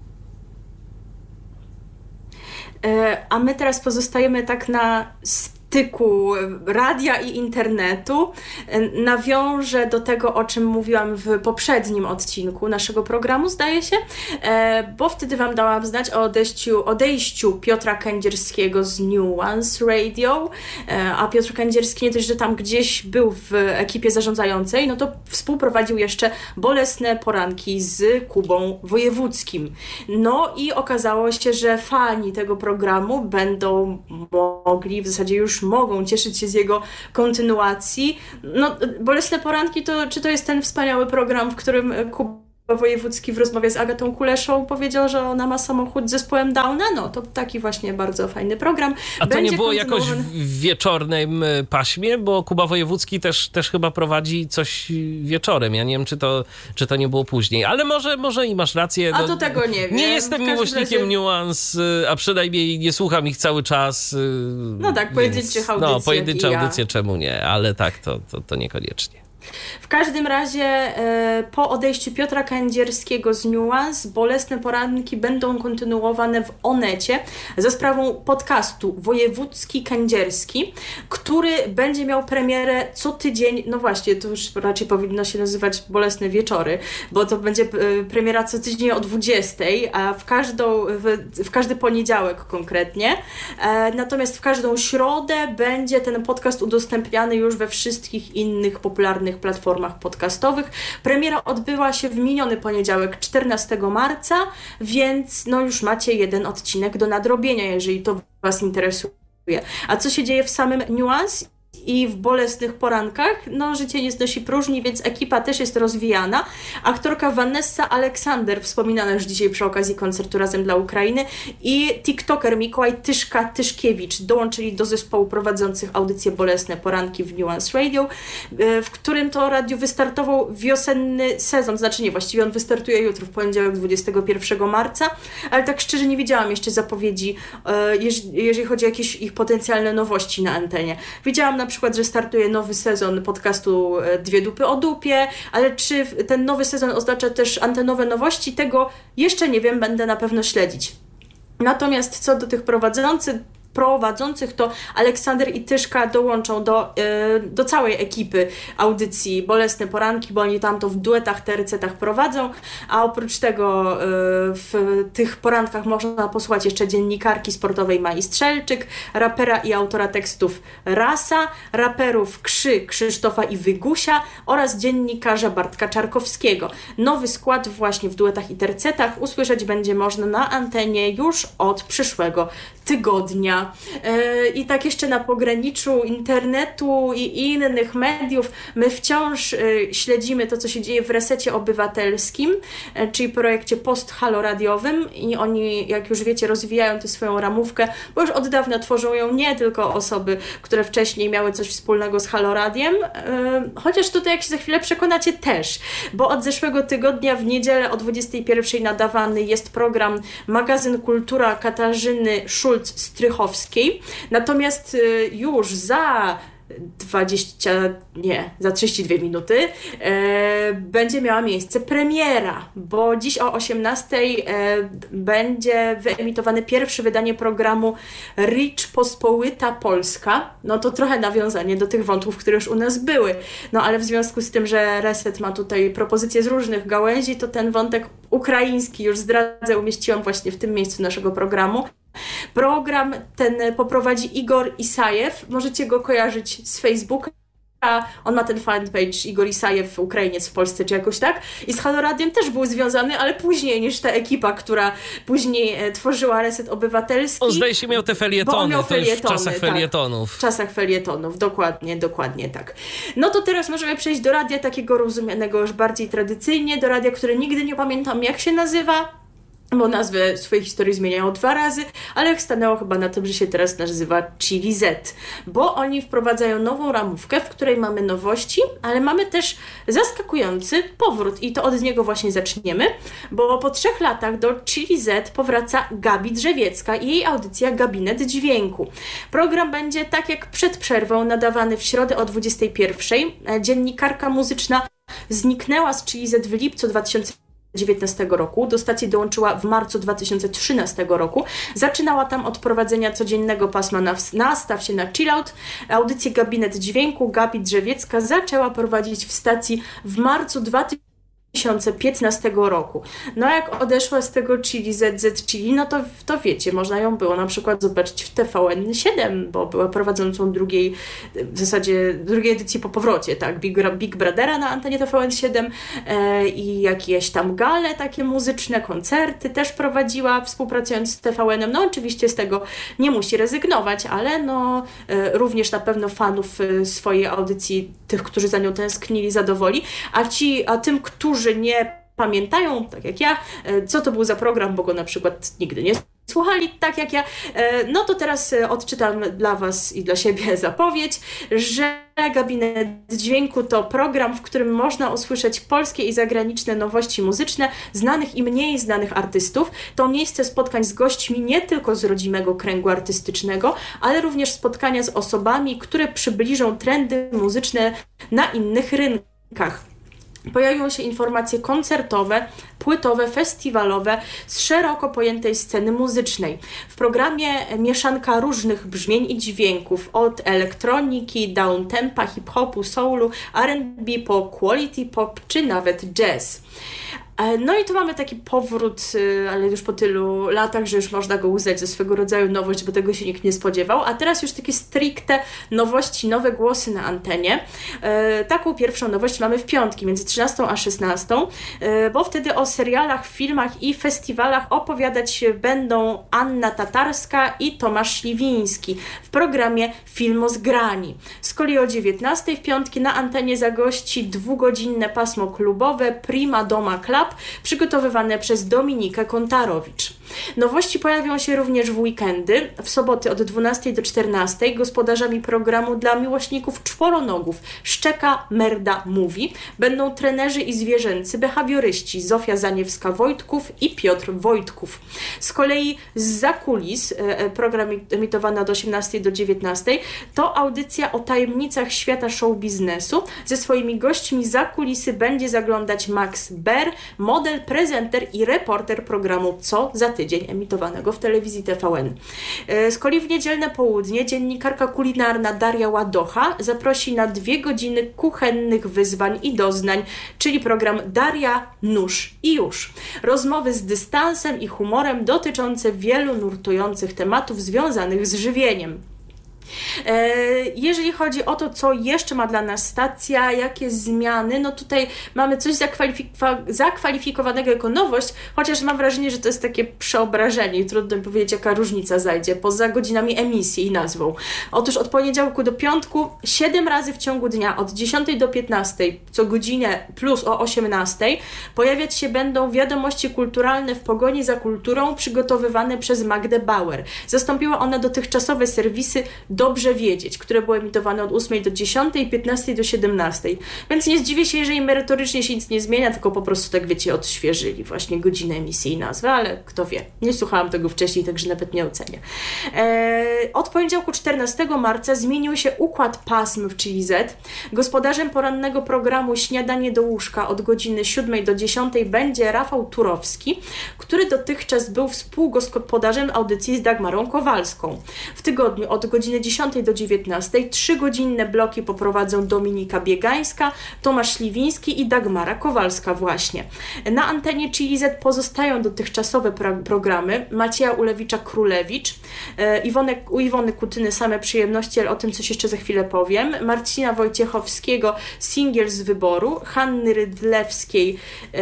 A my teraz pozostajemy tak na styku radia i internetu. Nawiążę do tego, o czym mówiłam w poprzednim odcinku naszego programu, zdaje się, bo wtedy wam dałam znać o odejściu Piotra Kędzierskiego z Nuance Radio, a Piotr Kędzierski nie dość, że tam gdzieś był w ekipie zarządzającej, no to współprowadził jeszcze Bolesne Poranki z Kubą Wojewódzkim. No i okazało się, że fani tego programu będą mogli, w zasadzie już mogą cieszyć się z jego kontynuacji. No, Bolesne Poranki czy to jest ten wspaniały program, w którym Kuba Wojewódzki w rozmowie z Agatą Kuleszą powiedział, że ona ma samochód z zespołem Downa? No, to taki właśnie bardzo fajny program. A to nie było jakoś w wieczornym paśmie? Bo Kuba Wojewódzki też chyba prowadzi coś wieczorem. Ja nie wiem, czy to nie było później. Ale może i masz rację. A to tego nie wiem. Nie jestem miłośnikiem Nuance, a przynajmniej nie słucham ich cały czas. No tak, pojedynczych audycji. No, pojedyncze audycje, czemu nie? Ale tak, to niekoniecznie. W każdym razie po odejściu Piotra Kędzierskiego z Nuance Bolesne Poranki będą kontynuowane w Onecie za sprawą podcastu Wojewódzki Kędzierski, który będzie miał premierę co tydzień, no właśnie, to już raczej powinno się nazywać Bolesne Wieczory, bo to będzie premiera co tydzień o 20, a w każdy poniedziałek konkretnie. Natomiast w każdą środę będzie ten podcast udostępniany już we wszystkich innych popularnych platformach podcastowych. Premiera odbyła się w miniony poniedziałek, 14 marca, więc no już macie jeden odcinek do nadrobienia, jeżeli to Was interesuje. A co się dzieje w samym Nuance i w Bolesnych Porankach? No, życie nie znosi próżni, więc ekipa też jest rozwijana. Aktorka Vanessa Aleksander, wspominana już dzisiaj przy okazji koncertu Razem dla Ukrainy, i tiktoker Mikołaj Tyszkiewicz dołączyli do zespołu prowadzących audycję Bolesne Poranki w Nuance Radio, w którym to radiu wystartował wiosenny sezon. Znaczy nie, właściwie on wystartuje jutro, w poniedziałek 21 marca, ale tak szczerze nie widziałam jeszcze zapowiedzi, jeżeli chodzi o jakieś ich potencjalne nowości na antenie. Widziałam na przykład, że startuje nowy sezon podcastu Dwie dupy o dupie, ale czy ten nowy sezon oznacza też antenowe nowości? Tego jeszcze nie wiem, będę na pewno śledzić. Natomiast co do tych prowadzących, to Aleksander i Tyszka dołączą do całej ekipy audycji Bolesne Poranki, bo oni tam to w duetach, tercetach prowadzą, a oprócz tego w tych porankach można posłuchać jeszcze dziennikarki sportowej Mai Strzelczyk, rapera i autora tekstów Rasa, raperów Krzysztofa i Wygusia oraz dziennikarza Bartka Czarkowskiego. Nowy skład właśnie w duetach i tercetach usłyszeć będzie można na antenie już od przyszłego tygodnia. I tak jeszcze na pograniczu internetu i innych mediów my wciąż śledzimy to, co się dzieje w Resecie Obywatelskim, czyli projekcie post-haloradiowym, i oni, jak już wiecie, rozwijają tę swoją ramówkę, bo już od dawna tworzą ją nie tylko osoby, które wcześniej miały coś wspólnego z Haloradiem, chociaż tutaj, jak się za chwilę przekonacie, też, bo od zeszłego tygodnia w niedzielę o 21 nadawany jest program Magazyn Kultura Katarzyny Szulc-Strychowskiej. Natomiast już za 32 minuty będzie miała miejsce premiera, bo dziś o 18 będzie wyemitowane pierwsze wydanie programu Rzeczpospolita Polska. No to trochę nawiązanie do tych wątków, które już u nas były. No ale w związku z tym, że Reset ma tutaj propozycje z różnych gałęzi, to ten wątek ukraiński, już zdradzę, umieściłam właśnie w tym miejscu naszego programu. Program ten poprowadzi Igor Isajew. Możecie go kojarzyć z Facebooka. On ma ten fanpage Igor Isajew, Ukrainiec w Polsce, czy jakoś tak. I z Haloradiem też był związany, ale później niż ta ekipa, która później tworzyła Reset Obywatelski. On zdaje się miał te felietony, to już w czasach felietonów. Tak, w czasach felietonów, dokładnie tak. No to teraz możemy przejść do radia takiego rozumianego już bardziej tradycyjnie, do radia, które nigdy nie pamiętam jak się nazywa, bo nazwę swojej historii zmieniają 2 razy, ale stanęło chyba na tym, że się teraz nazywa Chili Z, bo oni wprowadzają nową ramówkę, w której mamy nowości, ale mamy też zaskakujący powrót i to od niego właśnie zaczniemy, bo po 3 latach do Chili Z powraca Gabi Drzewiecka i jej audycja Gabinet Dźwięku. Program będzie tak jak przed przerwą nadawany w środę o 21:00. Dziennikarka muzyczna zniknęła z Chili Z w lipcu 2019 roku. Do stacji dołączyła w marcu 2013 roku. Zaczynała tam od prowadzenia codziennego pasma Nastaw się na chillout. Audycję Gabinet Dźwięku Gabi Drzewiecka zaczęła prowadzić w stacji w marcu 2015 roku. No jak odeszła z tego Chili ZZ Chili, no to wiecie, można ją było na przykład zobaczyć w TVN7, bo była prowadzącą drugiej edycji po powrocie, tak, Big Brothera na antenie TVN7 i jakieś tam gale takie muzyczne, koncerty też prowadziła, współpracując z TVN-em. No oczywiście z tego nie musi rezygnować, ale no również na pewno fanów swojej audycji, tych, którzy za nią tęsknili, zadowoli, a tym, którzy nie pamiętają, tak jak ja, co to był za program, bo go na przykład nigdy nie słuchali, tak jak ja, no to teraz odczytam dla Was i dla siebie zapowiedź, że Gabinet Dźwięku to program, w którym można usłyszeć polskie i zagraniczne nowości muzyczne, znanych i mniej znanych artystów. To miejsce spotkań z gośćmi nie tylko z rodzimego kręgu artystycznego, ale również spotkania z osobami, które przybliżą trendy muzyczne na innych rynkach. Pojawią się informacje koncertowe, płytowe, festiwalowe z szeroko pojętej sceny muzycznej. W programie mieszanka różnych brzmień i dźwięków, od elektroniki, downtempa, hip-hopu, soulu, R&B po quality pop czy nawet jazz. No i tu mamy taki powrót, ale już po tylu latach, że już można go uznać za swego rodzaju nowość, bo tego się nikt nie spodziewał. A teraz już takie stricte nowości, nowe głosy na antenie. Taką pierwszą nowość mamy w piątki, między 13 a 16, bo wtedy o serialach, filmach i festiwalach opowiadać będą Anna Tatarska i Tomasz Śliwiński w programie Filmozgrani. Z kolei o 19 w piątki na antenie zagości 2-godzinne pasmo klubowe Prima Doma Club, przygotowywane przez Dominikę Kontarowicz. Nowości pojawią się również w weekendy. W soboty od 12 do 14 gospodarzami programu dla miłośników czworonogów Szczeka, Merda, Mówi będą trenerzy i zwierzęcy behawioryści Zofia Zaniewska-Wojtków i Piotr Wojtków. Z kolei zza kulis, program emitowany od 18 do 19, to audycja o tajemnicach świata show biznesu. Ze swoimi gośćmi za kulisy będzie zaglądać Max Ber, model, prezenter i reporter programu Co za tydzień, emitowanego w telewizji TVN. Z kolei w niedzielne południe dziennikarka kulinarna Daria Ładocha zaprosi na 2 godziny kuchennych wyzwań i doznań, czyli program Daria Nóż i Już. Rozmowy z dystansem i humorem dotyczące wielu nurtujących tematów związanych z żywieniem. Jeżeli chodzi o to, co jeszcze ma dla nas stacja, jakie zmiany, no tutaj mamy coś zakwalifikowanego jako nowość, chociaż mam wrażenie, że to jest takie przeobrażenie i trudno mi powiedzieć, jaka różnica zajdzie poza godzinami emisji i nazwą. Otóż od poniedziałku do piątku 7 razy w ciągu dnia od 10 do 15 co godzinę plus o 18 pojawiać się będą wiadomości kulturalne w pogoni za kulturą przygotowywane przez Magdę Bauer. Zastąpiła ona dotychczasowe serwisy Dobrze Wiedzieć, które były emitowane od 8 do 10 i 15 do 17. Więc nie zdziwię się, jeżeli merytorycznie się nic nie zmienia, tylko po prostu tak wiecie, odświeżyli właśnie godzinę emisji i nazwę, ale kto wie. Nie słuchałam tego wcześniej, także nawet nie ocenię. Od poniedziałku 14 marca zmienił się układ pasm w Chili Z. Gospodarzem porannego programu Śniadanie do łóżka od godziny 7 do 10 będzie Rafał Turowski, który dotychczas był współgospodarzem audycji z Dagmarą Kowalską. W tygodniu od godziny 10 do 19 3-godzinne bloki poprowadzą Dominika Biegańska, Tomasz Śliwiński i Dagmara Kowalska właśnie. Na antenie Chili Z pozostają dotychczasowe programy Macieja Ulewicza-Królewicz, u Iwony Kutyny Same przyjemności, ale o tym coś jeszcze za chwilę powiem, Marcina Wojciechowskiego Singiel z wyboru, Hanny Rydlewskiej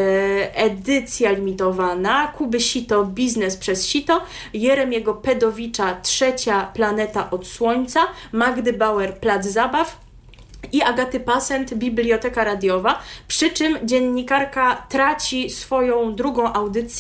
Edycja limitowana, Kuby Sito Biznes przez Sito, Jeremiego Pedowicza Trzecia planeta od Słońca, Magdy Bauer Plac Zabaw i Agaty Pasent Biblioteka Radiowa, przy czym dziennikarka traci swoją drugą audycję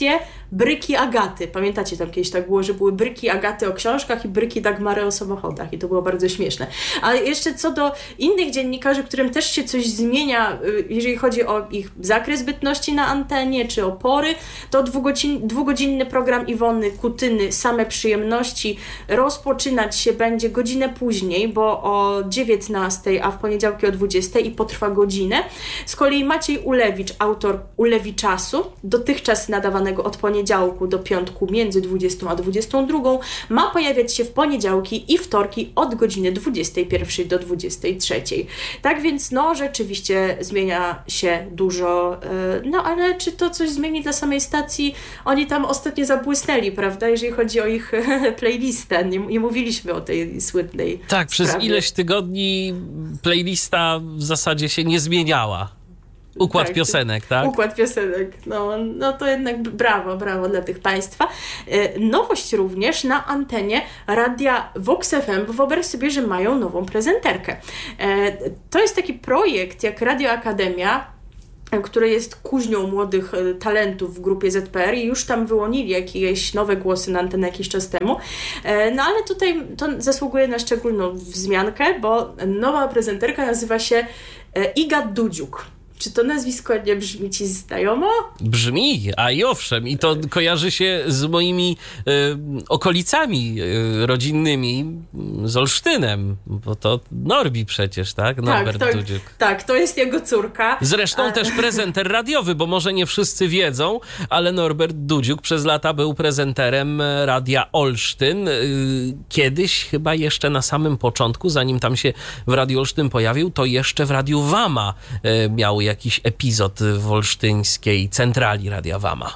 Bryki Agaty. Pamiętacie, tam kiedyś tak było, że były bryki Agaty o książkach i bryki Dagmary o samochodach i to było bardzo śmieszne. A jeszcze co do innych dziennikarzy, którym też się coś zmienia, jeżeli chodzi o ich zakres bytności na antenie, czy opory, to dwugodzinny program Iwony Kutyny Same przyjemności rozpoczynać się będzie godzinę później, bo o 19, a w poniedziałki o 20 i potrwa godzinę. Z kolei Maciej Ulewicz, autor Ulewiczasu, dotychczas nadawanego od poniedziałku do piątku między 20 a 22, ma pojawiać się w poniedziałki i wtorki od godziny 21 do 23. Tak więc rzeczywiście zmienia się dużo, ale czy to coś zmieni dla samej stacji? Oni tam ostatnio zabłysnęli, prawda, jeżeli chodzi o ich playlistę. Nie mówiliśmy o tej słynnej Tak, przez sprawie. ileś tygodni playlista w zasadzie się nie zmieniała. Układ piosenek, tak? Układ piosenek. No to jednak brawo dla tych Państwa. Nowość również na antenie radia Vox FM, bo wyobraź sobie, że mają nową prezenterkę. To jest taki projekt jak Radio Akademia, który jest kuźnią młodych talentów w grupie ZPR i już tam wyłonili jakieś nowe głosy na antenę jakiś czas temu. Ale tutaj to zasługuje na szczególną wzmiankę, bo nowa prezenterka nazywa się Iga Dudziuk. Czy to nazwisko nie brzmi Ci znajomo? Brzmi, a i owszem. I to kojarzy się z moimi okolicami rodzinnymi, z Olsztynem, bo to Norbi przecież, tak? Norbert Dudziuk. Tak, to jest jego córka. Zresztą też prezenter radiowy, bo może nie wszyscy wiedzą, ale Norbert Dudziuk przez lata był prezenterem Radia Olsztyn. Kiedyś, chyba jeszcze na samym początku, zanim tam się w Radiu Olsztyn pojawił, to jeszcze w Radiu Wama miał jakiś epizod w olsztyńskiej centrali Radia Wama.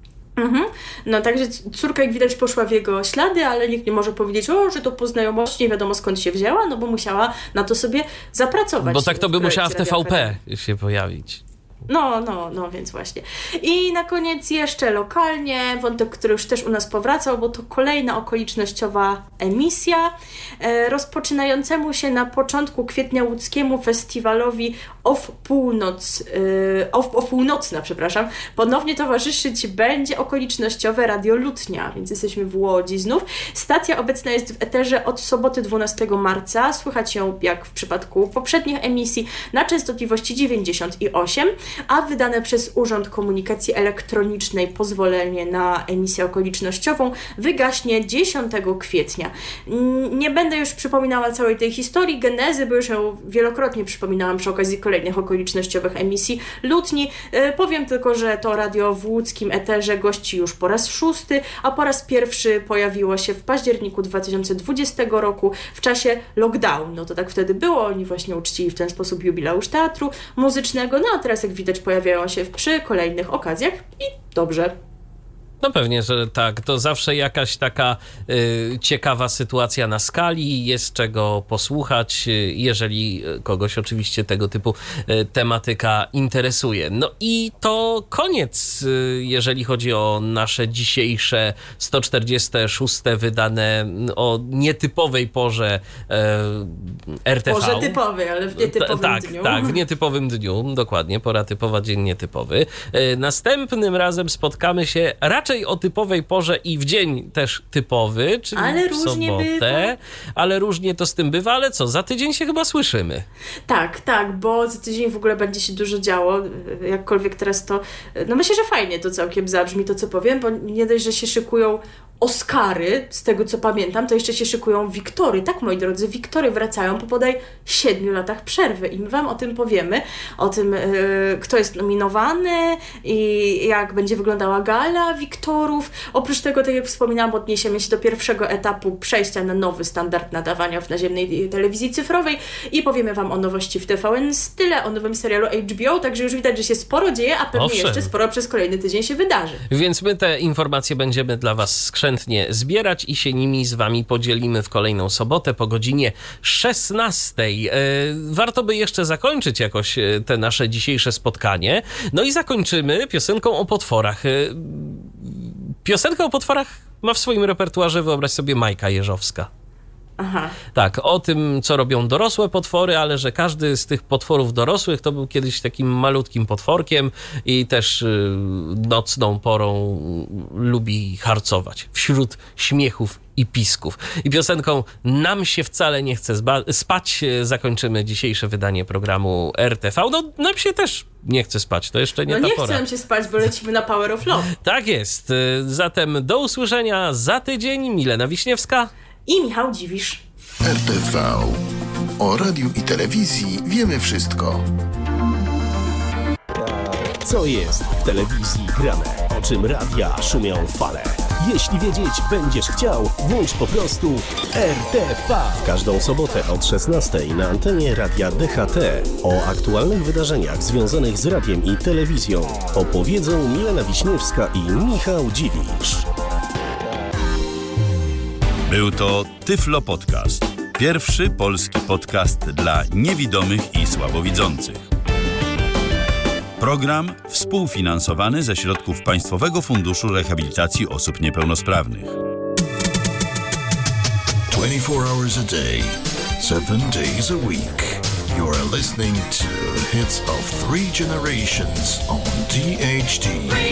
No także córka, jak widać, poszła w jego ślady, ale nikt nie może powiedzieć, że to po znajomości, nie wiadomo skąd się wzięła, bo musiała na to sobie zapracować. Bo tak to by musiała w Radia TVP Akademii się pojawić. No, więc właśnie. I na koniec jeszcze lokalnie, wątek, który już też u nas powracał, bo to kolejna okolicznościowa emisja, rozpoczynającemu się na początku kwietnia łódzkiemu festiwalowi Północna, ponownie towarzyszyć będzie okolicznościowe Radio Lutnia, więc jesteśmy w Łodzi znów. Stacja obecna jest w eterze od soboty 12 marca, słychać ją, jak w przypadku poprzednich emisji, na częstotliwości 98, a wydane przez Urząd Komunikacji Elektronicznej pozwolenie na emisję okolicznościową wygaśnie 10 kwietnia. Nie będę już przypominała całej tej historii, genezy, bo już ją wielokrotnie przypominałam przy okazji kolejnych okolicznościowych emisji Lutni. Powiem tylko, że to radio w łódzkim eterze gości już po raz 6, a po raz pierwszy pojawiło się w październiku 2020 roku w czasie lockdownu. No to tak wtedy było, oni właśnie uczcili w ten sposób jubileusz teatru muzycznego, a teraz jak widać pojawiają się przy kolejnych okazjach i dobrze. No pewnie, że tak. To zawsze jakaś taka ciekawa sytuacja na skali, jest czego posłuchać, jeżeli kogoś oczywiście tego typu tematyka interesuje. No i to koniec, jeżeli chodzi o nasze dzisiejsze 146. wydane o nietypowej porze RTV. Porze typowej, ale w nietypowym dniu. Tak, w nietypowym dniu, dokładnie, pora typowa, dzień nietypowy. Następnym razem spotkamy się raczej o typowej porze i w dzień też typowy, czyli ale w sobotę. Bywa. Ale różnie to z tym bywa, ale co, za tydzień się chyba słyszymy. Tak, bo za tydzień w ogóle będzie się dużo działo, jakkolwiek teraz to, myślę, że fajnie to całkiem zabrzmi, to co powiem, bo nie dość, że się szykują Oscary, z tego co pamiętam, to jeszcze się szykują Wiktory. Tak, moi drodzy, Wiktory wracają po bodaj 7 latach przerwy i my Wam o tym powiemy, o tym, kto jest nominowany i jak będzie wyglądała gala Wiktorów. Oprócz tego, tak jak wspominałam, odniesiemy się do pierwszego etapu przejścia na nowy standard nadawania w naziemnej telewizji cyfrowej i powiemy Wam o nowości w TVN Style, o nowym serialu HBO, także już widać, że się sporo dzieje, a pewnie jeszcze sporo przez kolejny tydzień się wydarzy. Więc my te informacje będziemy dla Was skrzętnie zbierać i się nimi z Wami podzielimy w kolejną sobotę po godzinie 16. Warto by jeszcze zakończyć jakoś te nasze dzisiejsze spotkanie. No i zakończymy piosenką o potworach. Piosenkę o potworach ma w swoim repertuarze, wyobraź sobie, Majka Jeżowska. Aha. Tak, o tym, co robią dorosłe potwory, ale że każdy z tych potworów dorosłych to był kiedyś takim malutkim potworkiem i też nocną porą lubi harcować wśród śmiechów i pisków. I piosenką Nam się wcale nie chce spać zakończymy dzisiejsze wydanie programu RTV. No, nam się też nie chce spać, to jeszcze nie ta nie pora. chcę nam się spać, bo lecimy na Power of Love. Tak jest. Zatem do usłyszenia za tydzień. Milena Wiśniewska I Michał Dziwisz. RTV. O radiu i telewizji wiemy wszystko. Co jest w telewizji grane? O czym radia szumią fale? Jeśli wiedzieć będziesz chciał, włącz po prostu RTV. W każdą sobotę od 16 na antenie radia DHT o aktualnych wydarzeniach związanych z radiem i telewizją opowiedzą Milena Wiśniewska i Michał Dziwisz. Był to Tyflo Podcast. Pierwszy polski podcast dla niewidomych i słabowidzących. Program współfinansowany ze środków Państwowego Funduszu Rehabilitacji Osób Niepełnosprawnych. 24 hours a day, 7 days a week. You are listening to hits of 3 generations on DHT.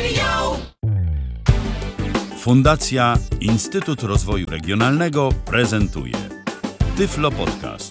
Fundacja Instytut Rozwoju Regionalnego prezentuje Tyflo Podcast.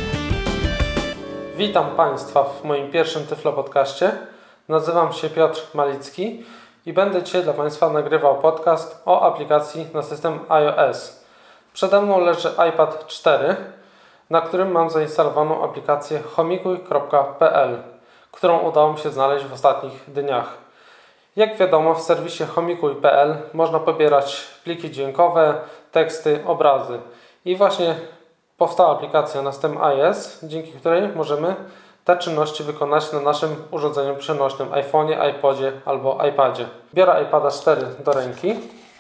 Witam Państwa w moim pierwszym Tyflo Podcaście. Nazywam się Piotr Malicki i będę dzisiaj dla Państwa nagrywał podcast o aplikacji na system iOS. Przede mną leży iPad 4, na którym mam zainstalowaną aplikację chomikuj.pl, którą udało mi się znaleźć w ostatnich dniach. Jak wiadomo, w serwisie chomikuj.pl można pobierać pliki dźwiękowe, teksty, obrazy. I właśnie powstała aplikacja na system iOS, dzięki której możemy te czynności wykonać na naszym urządzeniu przenośnym, iPhone'ie, iPodzie albo iPadzie. Biorę iPada 4 do ręki.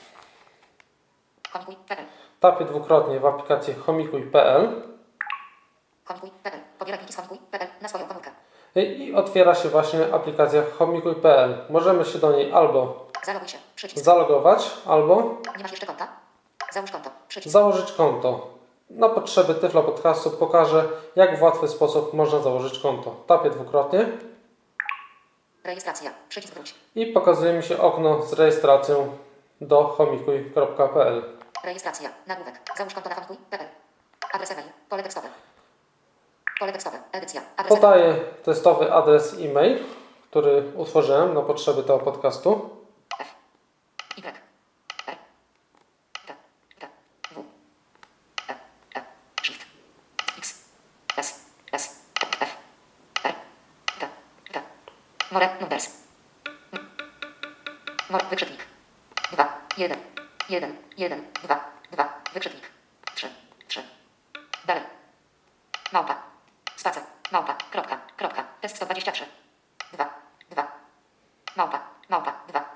Tapię dwukrotnie w aplikację chomikuj.pl. Pobiera pliki z chomikuj.pl na swoją komórkę. I otwiera się właśnie aplikacja chomikuj.pl. Możemy się do niej albo Zaloguj się. Przycisk. zalogować, albo Nie masz jeszcze konta? Załóż konto. Przycisk. założyć konto. Na potrzeby Tyflo Podcastu pokażę, jak w łatwy sposób można założyć konto. Tapię dwukrotnie Rejestracja. Przycisk wróć. i pokazuje mi się okno z rejestracją do chomikuj.pl. Rejestracja. Nagłówek. Załóż konto na chomikuj.pl. Adres e-mail. Pole tekstowe. Pole tekstowe. Edycja. Adres Podaję testowy adres e-mail, który utworzyłem na potrzeby tego podcastu. F. Y. R. T. T. W. E. E. Shift. X. S. S. F. R. T. T. More numbers. More wykrzyknik. 2. 1. 1. 1. 2. 2. Wykrzyknik. 3. 3. Dalej. Małpa. Spacer. Małpa. Kropka. Kropka. Test 123. 2. 2. Małpa. Małpa. 2.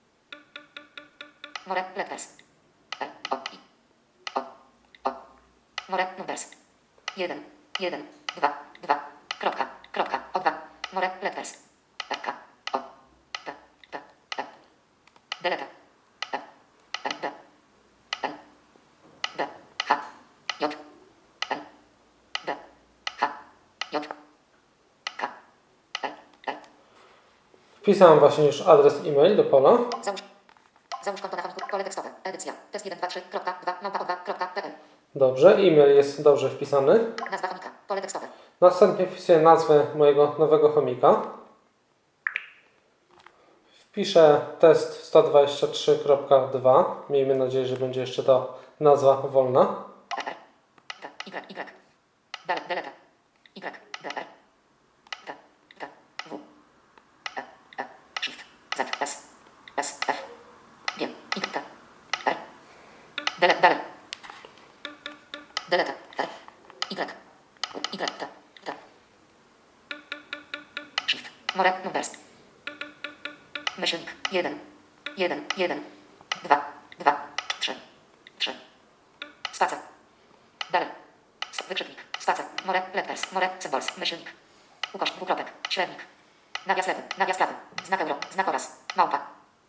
More letters. E. O. I. O. O. More numbers. 1. 1. 2. 2. Kropka. Kropka. O 2. More letters. E. K. O. P. P. P. Delete. E. N. D. N. D. H. J. N. D. H. J. K. L. L. Wpisałem właśnie już adres e-mail do pola. Załóż konto na chomikuj. Pole tekstowe. Edycja. Test 123.2 małpa2.pl. Dobrze, e-mail jest dobrze wpisany. Nazwa chomika. Pole tekstowe. Następnie wpisuję nazwę mojego nowego chomika. Wpiszę test 123.2. Miejmy nadzieję, że będzie jeszcze ta nazwa wolna. R. T. Y. Dalej. Delete. Y. D. R. T. T. W. E. E. Shift. Z. S. S. F. G. Y. T. R. Delete. Dalej. Delete. R. Y. Y. T. T. Shift. More numbers. Myślnik. 1. 1. 1. 2. 2. 3. 3. Spacer. Dalej. Wykrzyknik. Spacer. More letters. More symbols. Myślnik. Ukośnik. Dwukropek. Średnik. Nawias lewy. Nawias prawy. Znak euro. Znak oraz. Małpa.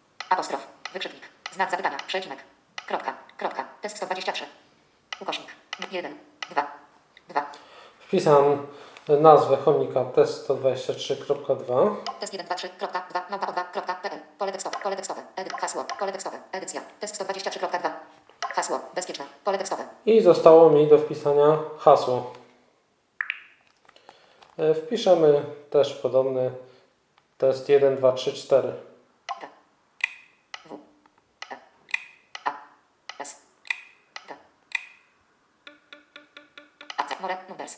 Apostrof. Wykrzyknik. Znak zapytania. Przecinek. Kropka. Kropka. Test 123. Ukośnik. 1, 2, 2. Wpisałem nazwę chomika test123.2. Test 123.2 małpa.2.pl. Pole tekstowe, hasło, pole tekstowe, edycja, test 123.2. Hasło, bezpieczne, pole tekstowe. I zostało mi do wpisania hasło. Wpiszemy też podobny test 1, 2, 3, 4. T, W, E, A, S, T. Accept more numbers.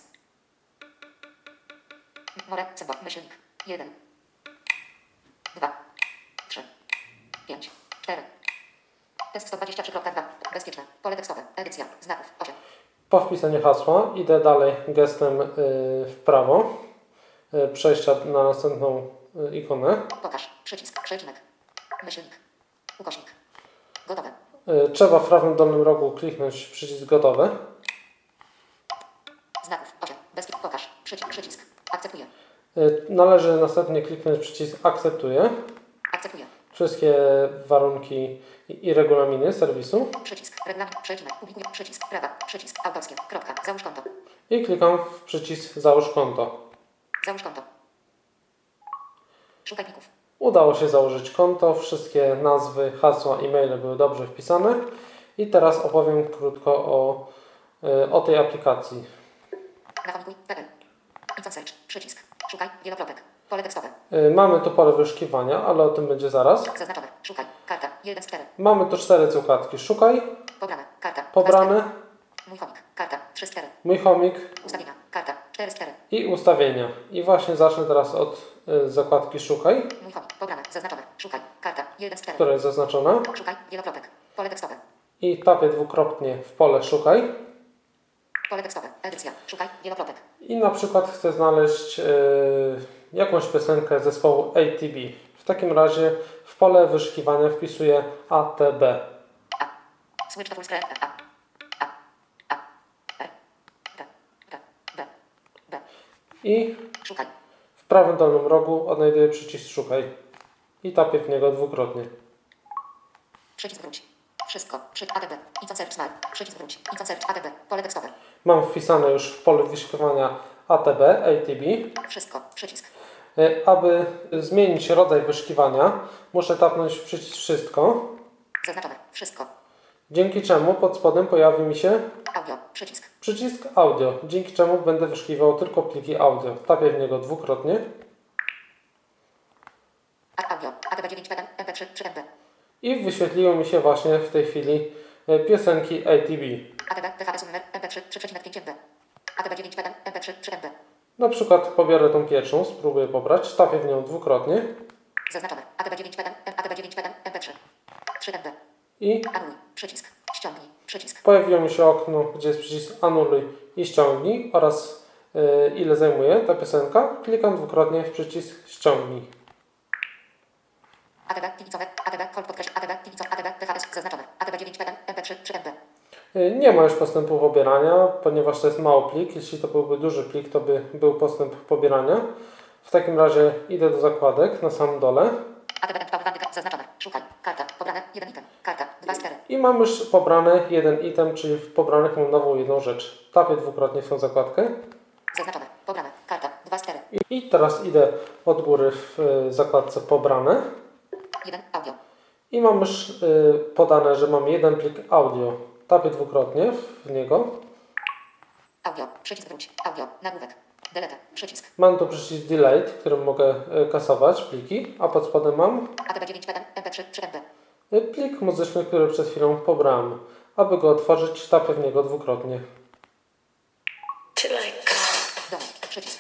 More symbol, myślnik. 1, 2, 3, 5, 4. Test 123.2. Bezpieczne. Pole tekstowe. Edycja. Znaków. 8. Po wpisaniu hasła idę dalej gestem w prawo. Przejścia na następną ikonę. Pokaż. Przycisk. Przecinek. Myślnik. Ukośnik. Gotowe. Trzeba w prawym dolnym rogu kliknąć przycisk gotowe. Znaków. 8. Bezpieczny. Pokaż. Przycisk. Akceptuję. Należy następnie kliknąć przycisk akceptuję. Akceptuję. Wszystkie warunki i regulaminy serwisu. Przycisk. Regulamin. Przecinek. Publikuj. Przycisk. Prawa. Przycisk. Autorskie. Kropka. Załóż konto. I klikam w przycisk załóż konto. Załóż konto. Szukaj plików. Udało się założyć konto. Wszystkie nazwy, hasła, e-maile były dobrze wpisane. I teraz opowiem krótko o tej aplikacji. Nachomikuj.pl. Icon search. Przycisk. Szukaj. Wielokropek. Pole tekstowe. Mamy tu pole wyszukiwania, ale o tym będzie zaraz. Zaznaczone. Szukaj. Karta. 1 z 4. Mamy tu 4 zakładki. Szukaj, Pobrane. Karta. pobrane, Mój chomik. Karta. 3 z 4. mój chomik Ustawienia. Karta. 4 z 4. i ustawienia. I właśnie zacznę teraz od zakładki szukaj, Mój chomik. Pobrane. Zaznaczone. Szukaj. Karta. 1 z 4. która jest zaznaczona. Szukaj. Wielokropek. Pole tekstowe. I tapię dwukrotnie w pole szukaj. Pole tekstowe. Edycja. Szukaj. Wielokropek. I na przykład chcę znaleźć jakąś piosenkę zespołu ATB. W takim razie w pole wyszukiwania wpisuję ATB. Switch to full screen. A. R. D. D. B. B. I Szukaj. w prawym dolnym rogu odnajduję przycisk szukaj. I tapię w niego dwukrotnie. Przycisk wróć. Wszystko. ATB. Icon search smile. Przycisk wróć. Icon search ATB. Pole tekstowe. Mam wpisane już w pole wyszukiwania ATB. Wszystko. Przycisk. Aby zmienić rodzaj wyszukiwania, muszę tapnąć w przycisk wszystko, Zaznaczone. Wszystko. dzięki czemu pod spodem pojawi mi się Audio. Przycisk. przycisk audio, dzięki czemu będę wyszukiwał tylko pliki audio. Tapię w niego dwukrotnie Audio. ATB 9 PN. MP3 3MB. i wyświetliło mi się właśnie w tej chwili piosenki ATB. ATB. DHS numer MP3 3,5 MB. ATB 9 PN. MP3 3MB. Na przykład pobiorę tą pierwszą, spróbuję pobrać, tapię w nią dwukrotnie Zaznaczone. ATB 9 PN. ATB 9 PN. MP3 3MB. i Anuluj. Przycisk. Ściągnij. Przycisk. pojawiło mi się okno, gdzie jest przycisk anuluj i ściągnij oraz ile zajmuje ta piosenka. Klikam dwukrotnie w przycisk ściągnij. ATB. Tiwicowe. ATB. Hold podkreśl. ATB. Tiwicowe. ATB. DHS. Zaznaczone. ATB 9 PN. MP3 3MB. Nie ma już postępu pobierania, ponieważ to jest mały plik. Jeśli to byłby duży plik, to by był postęp pobierania. W takim razie idę do zakładek na samym dole. ATB. Zaznaczone. Szukaj. Karta. Pobrane. 1 item. Karta. 2 z 4. I mam już pobrane jeden item, czyli w pobranych mam nową jedną rzecz. Tapię dwukrotnie w tą zakładkę. Zaznaczone. Pobrane. Karta. 2 z 4. I teraz idę od góry w zakładce pobrane. 1. Audio. I mam już podane, że mam jeden plik audio. Tapię dwukrotnie w niego. Audio. Przycisk wróć. Audio. Nagłówek. Delete. Przycisk. Mam tu przycisk delete, którym mogę kasować pliki, a pod spodem mam ATB 9 PN. MP3 3MB. plik muzyczny, który przed chwilą pobrałem. Aby go otworzyć, tapię w niego dwukrotnie. Domek. Przycisk.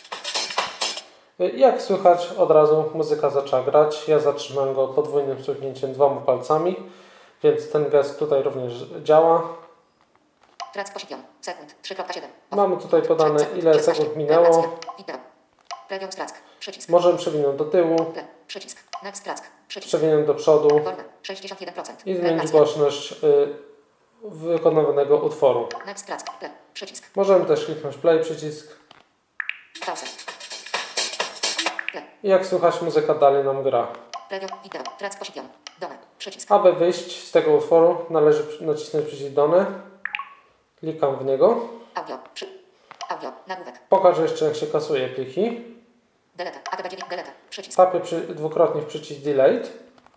Jak słychać, od razu muzyka zaczęła grać. Ja zatrzymałem go podwójnym stuknięciem dwoma palcami, więc ten gest tutaj również działa. Trac position. Sekund. 3.7. Mamy tutaj podane, ile sekund minęło. Wideo. Preview strack. Przycisk. Możemy przewinąć do tyłu, Play. Przycisk. Next strack. Przycisk. przewinąć do przodu Wolne. 61%. i zmienić Relacja. głośność wykonywanego utworu. Next strack. Play. Przycisk. Możemy też kliknąć play przycisk Pause. Play. i jak słychać, muzyka dalej nam gra. Preview. Wideo. Trac position. Domek. Przycisk. Aby wyjść z tego utworu, należy nacisnąć przycisk Done. Klikam w niego. Audio. Nagłówek. Pokażę jeszcze, jak się kasuje pliki. Delete. ATB9. Delete. Przycisk. Tapię dwukrotnie w przycisk Delete.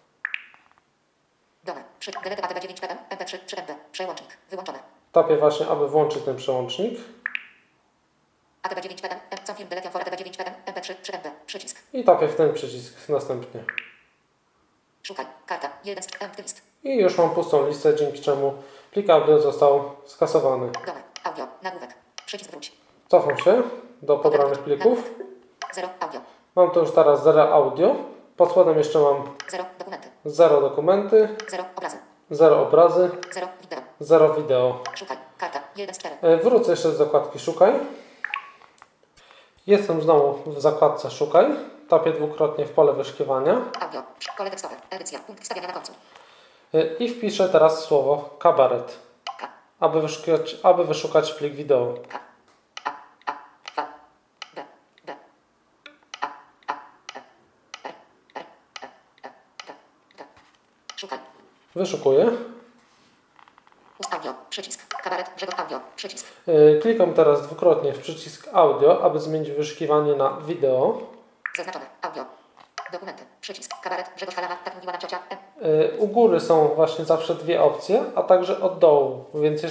Dole. Delete ATB9 PM. MP3 czy MB. Przełącznik. Wyłączone. Tapię właśnie, aby włączyć ten przełącznik. ATB9 PM. Cofnij delete for ATB9 PM. MP3 czy MB. Przycisk. I tapię w ten przycisk następnie. Szukaj. Karta. 1 z empty list. I już mam pustą listę, dzięki czemu plik audio został skasowany. Dole. Audio. Nagłówek. Przycisk wróć. Cofam się do pobranych plików. 0. Audio. Mam tu już teraz 0 audio. Pod spodem jeszcze mam 0. Dokumenty. 0 dokumenty, 0. Obrazy. 0 obrazy, 0. Wideo. 0 wideo. Szukaj. Karta. 1 z 4. Wrócę jeszcze z zakładki Szukaj. Jestem znowu w zakładce Szukaj. Tapię dwukrotnie w pole wyszukiwania. Audio. Pole tekstowe. Edycja. Punkt wstawiania na końcu. I wpiszę teraz słowo kabaret, K. aby wyszukać plik wideo. K. A. V. B. B. A. E. R. R. E. D. D. Szukaj. Wyszukuję. Ust audio. Przycisk. Kabaret. Grzegorz audio. Przycisk. Klikam teraz dwukrotnie w przycisk audio, aby zmienić wyszukiwanie na wideo. Zaznaczone. Audio. Dokumenty. Przycisk. Kabaret. Grzegorz Halama. Tak mówiła nam ciocia. U góry są właśnie zawsze dwie opcje, a także od dołu, więc